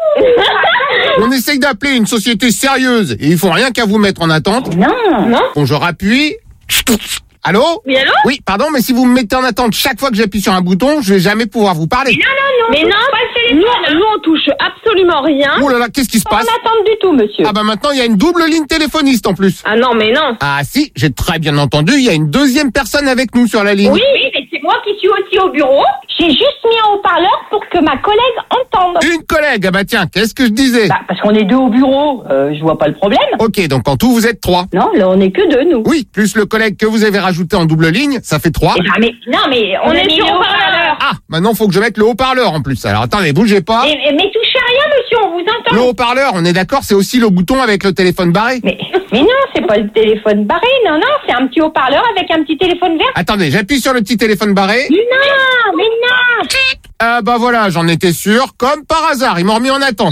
On essaye d'appeler une société sérieuse et ils font rien qu'à vous mettre en attente. Non. Non. Bon, je rappuie. Allô? Oui, allô? Oui, pardon, mais si vous me mettez en attente chaque fois que j'appuie sur un bouton, je vais jamais pouvoir vous parler. Mais non, non, non. Mais non, pas le téléphone. Nous, nous, on touche absolument rien. Oh là là, qu'est-ce qui se passe? Pas en attente du tout, monsieur. Ah bah maintenant, il y a une double ligne téléphoniste en plus. Ah non, mais non. Ah si, j'ai très bien entendu, il y a une deuxième personne avec nous sur la ligne. Oui, oui, mais c'est moi qui suis aussi au bureau. J'ai juste mis un haut-parleur pour que ma collègue entende. Une collègue, ah bah tiens, qu'est-ce que je disais? Bah, parce qu'on est deux au bureau, euh, je vois pas le problème. Ok, donc en tout, vous êtes trois. Non, là, on est que deux, nous. Oui, plus le collègue que vous avez rajouté en double ligne, ça fait trois. Eh ben, mais, non, mais on, on est sur haut-parleur. Ah, maintenant, faut que je mette le haut-parleur en plus. Alors attendez, bougez pas. Et, et, mais touchez rien, monsieur, on vous entend. Le haut-parleur, on est d'accord, c'est aussi le bouton avec le téléphone barré. Mais, mais non, c'est pas le téléphone barré, non, non, c'est un petit haut-parleur avec un petit téléphone vert. Attendez, j'appuie sur le petit téléphone barré. Mais non, mais non. Ah bah voilà, j'en étais sûr, comme par hasard, ils m'ont remis en attente.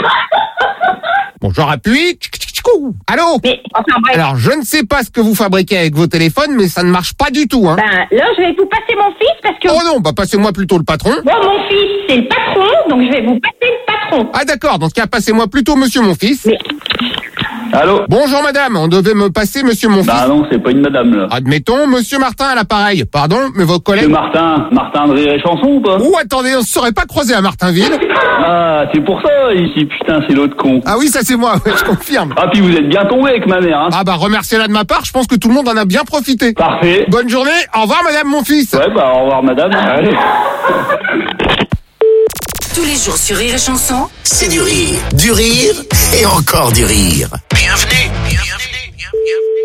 Bon, je rappuie. Allô? Mais, enfin, bref. Alors, je ne sais pas ce que vous fabriquez avec vos téléphones, mais ça ne marche pas du tout, hein. Ben, là, je vais vous passer mon fils parce que... Oh non, bah passez-moi plutôt le patron. Bon, mon fils, c'est le patron, donc je vais vous passer le patron. Ah d'accord, dans ce cas, passez-moi plutôt monsieur mon fils. Mais... Allô? Bonjour madame, on devait me passer monsieur mon fils. Bah non, c'est pas une madame là. Admettons, monsieur Martin à l'appareil. Pardon, mais vos collègues... C'est Martin, Martin de Rire et Chanson ou pas? Oh attendez, on se serait pas croisé à Martinville? Ah, c'est pour ça ici, putain, c'est l'autre con. Ah oui, ça c'est moi, ouais, je confirme. Ah puis vous êtes bien tombé avec ma mère, hein. Ah bah remerciez-la de ma part, je pense que tout le monde en a bien profité. Parfait. Bonne journée, au revoir madame mon fils. Ouais bah au revoir madame, allez. Tous les jours sur Rire et Chanson, C'est du rire, du rire et encore du rire. Bienvenue, bienvenue, bienvenue.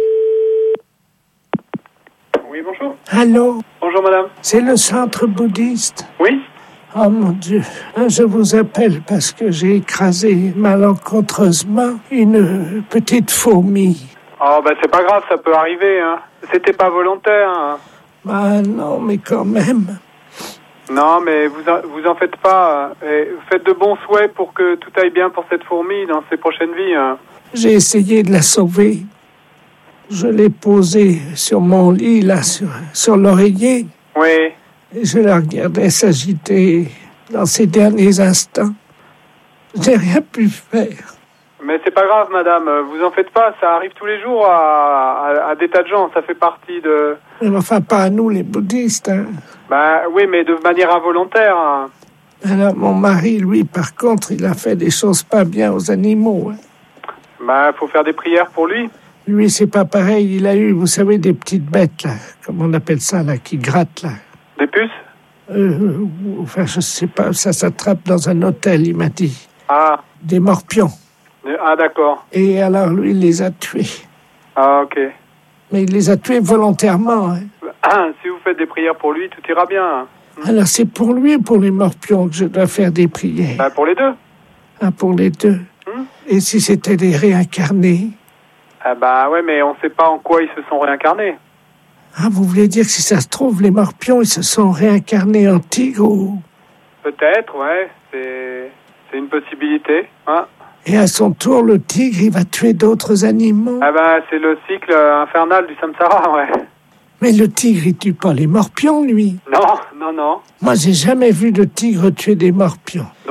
Oui, bonjour. Allô? Bonjour, madame. C'est le centre bouddhiste? Oui. Oh mon Dieu, je vous appelle parce que j'ai écrasé malencontreusement une petite fourmi. Oh, bah, c'est pas grave, ça peut arriver, hein. C'était pas volontaire, hein. Ah non, mais quand même. Non, mais vous en, vous en faites pas. Hein. Et faites de bons souhaits pour que tout aille bien pour cette fourmi dans ses prochaines vies, hein. J'ai essayé de la sauver. Je l'ai posée sur mon lit, là, sur, sur l'oreiller. Oui. Oui. Et je la regardais s'agiter dans ses derniers instants. J'ai rien pu faire. Mais c'est pas grave, madame, vous en faites pas, ça arrive tous les jours à, à, à des tas de gens, ça fait partie de... Mais enfin, pas à nous, les bouddhistes. Hein. Bah oui, mais de manière involontaire. Hein. Alors, mon mari, lui, par contre, il a fait des choses pas bien aux animaux. Hein. Bah, faut faire des prières pour lui. Lui, c'est pas pareil, il a eu, vous savez, des petites bêtes, là, comme on appelle ça, là, qui grattent, là. Des puces euh, Enfin, je sais pas, ça s'attrape dans un hôtel, il m'a dit. Ah. Des morpions. Ah, d'accord. Et alors, lui, il les a tués. Ah, ok. Mais il les a tués volontairement. Hein. Ah, si vous faites des prières pour lui, tout ira bien. Alors, c'est pour lui ou pour les morpions que je dois faire des prières? Bah, pour les deux. Ah, pour les deux. Hum? Et si c'était des réincarnés? Ah, bah, ouais, mais on sait pas en quoi ils se sont réincarnés. Ah, vous voulez dire que si ça se trouve, les morpions, ils se sont réincarnés en tigre ou... Peut-être, ouais. C'est, c'est une possibilité, hein. Et à son tour, le tigre, il va tuer d'autres animaux. Ah ben, c'est le cycle infernal du samsara, ouais. Mais le tigre, il tue pas les morpions, lui. Non, non, non. Moi, j'ai jamais vu de tigre tuer des morpions.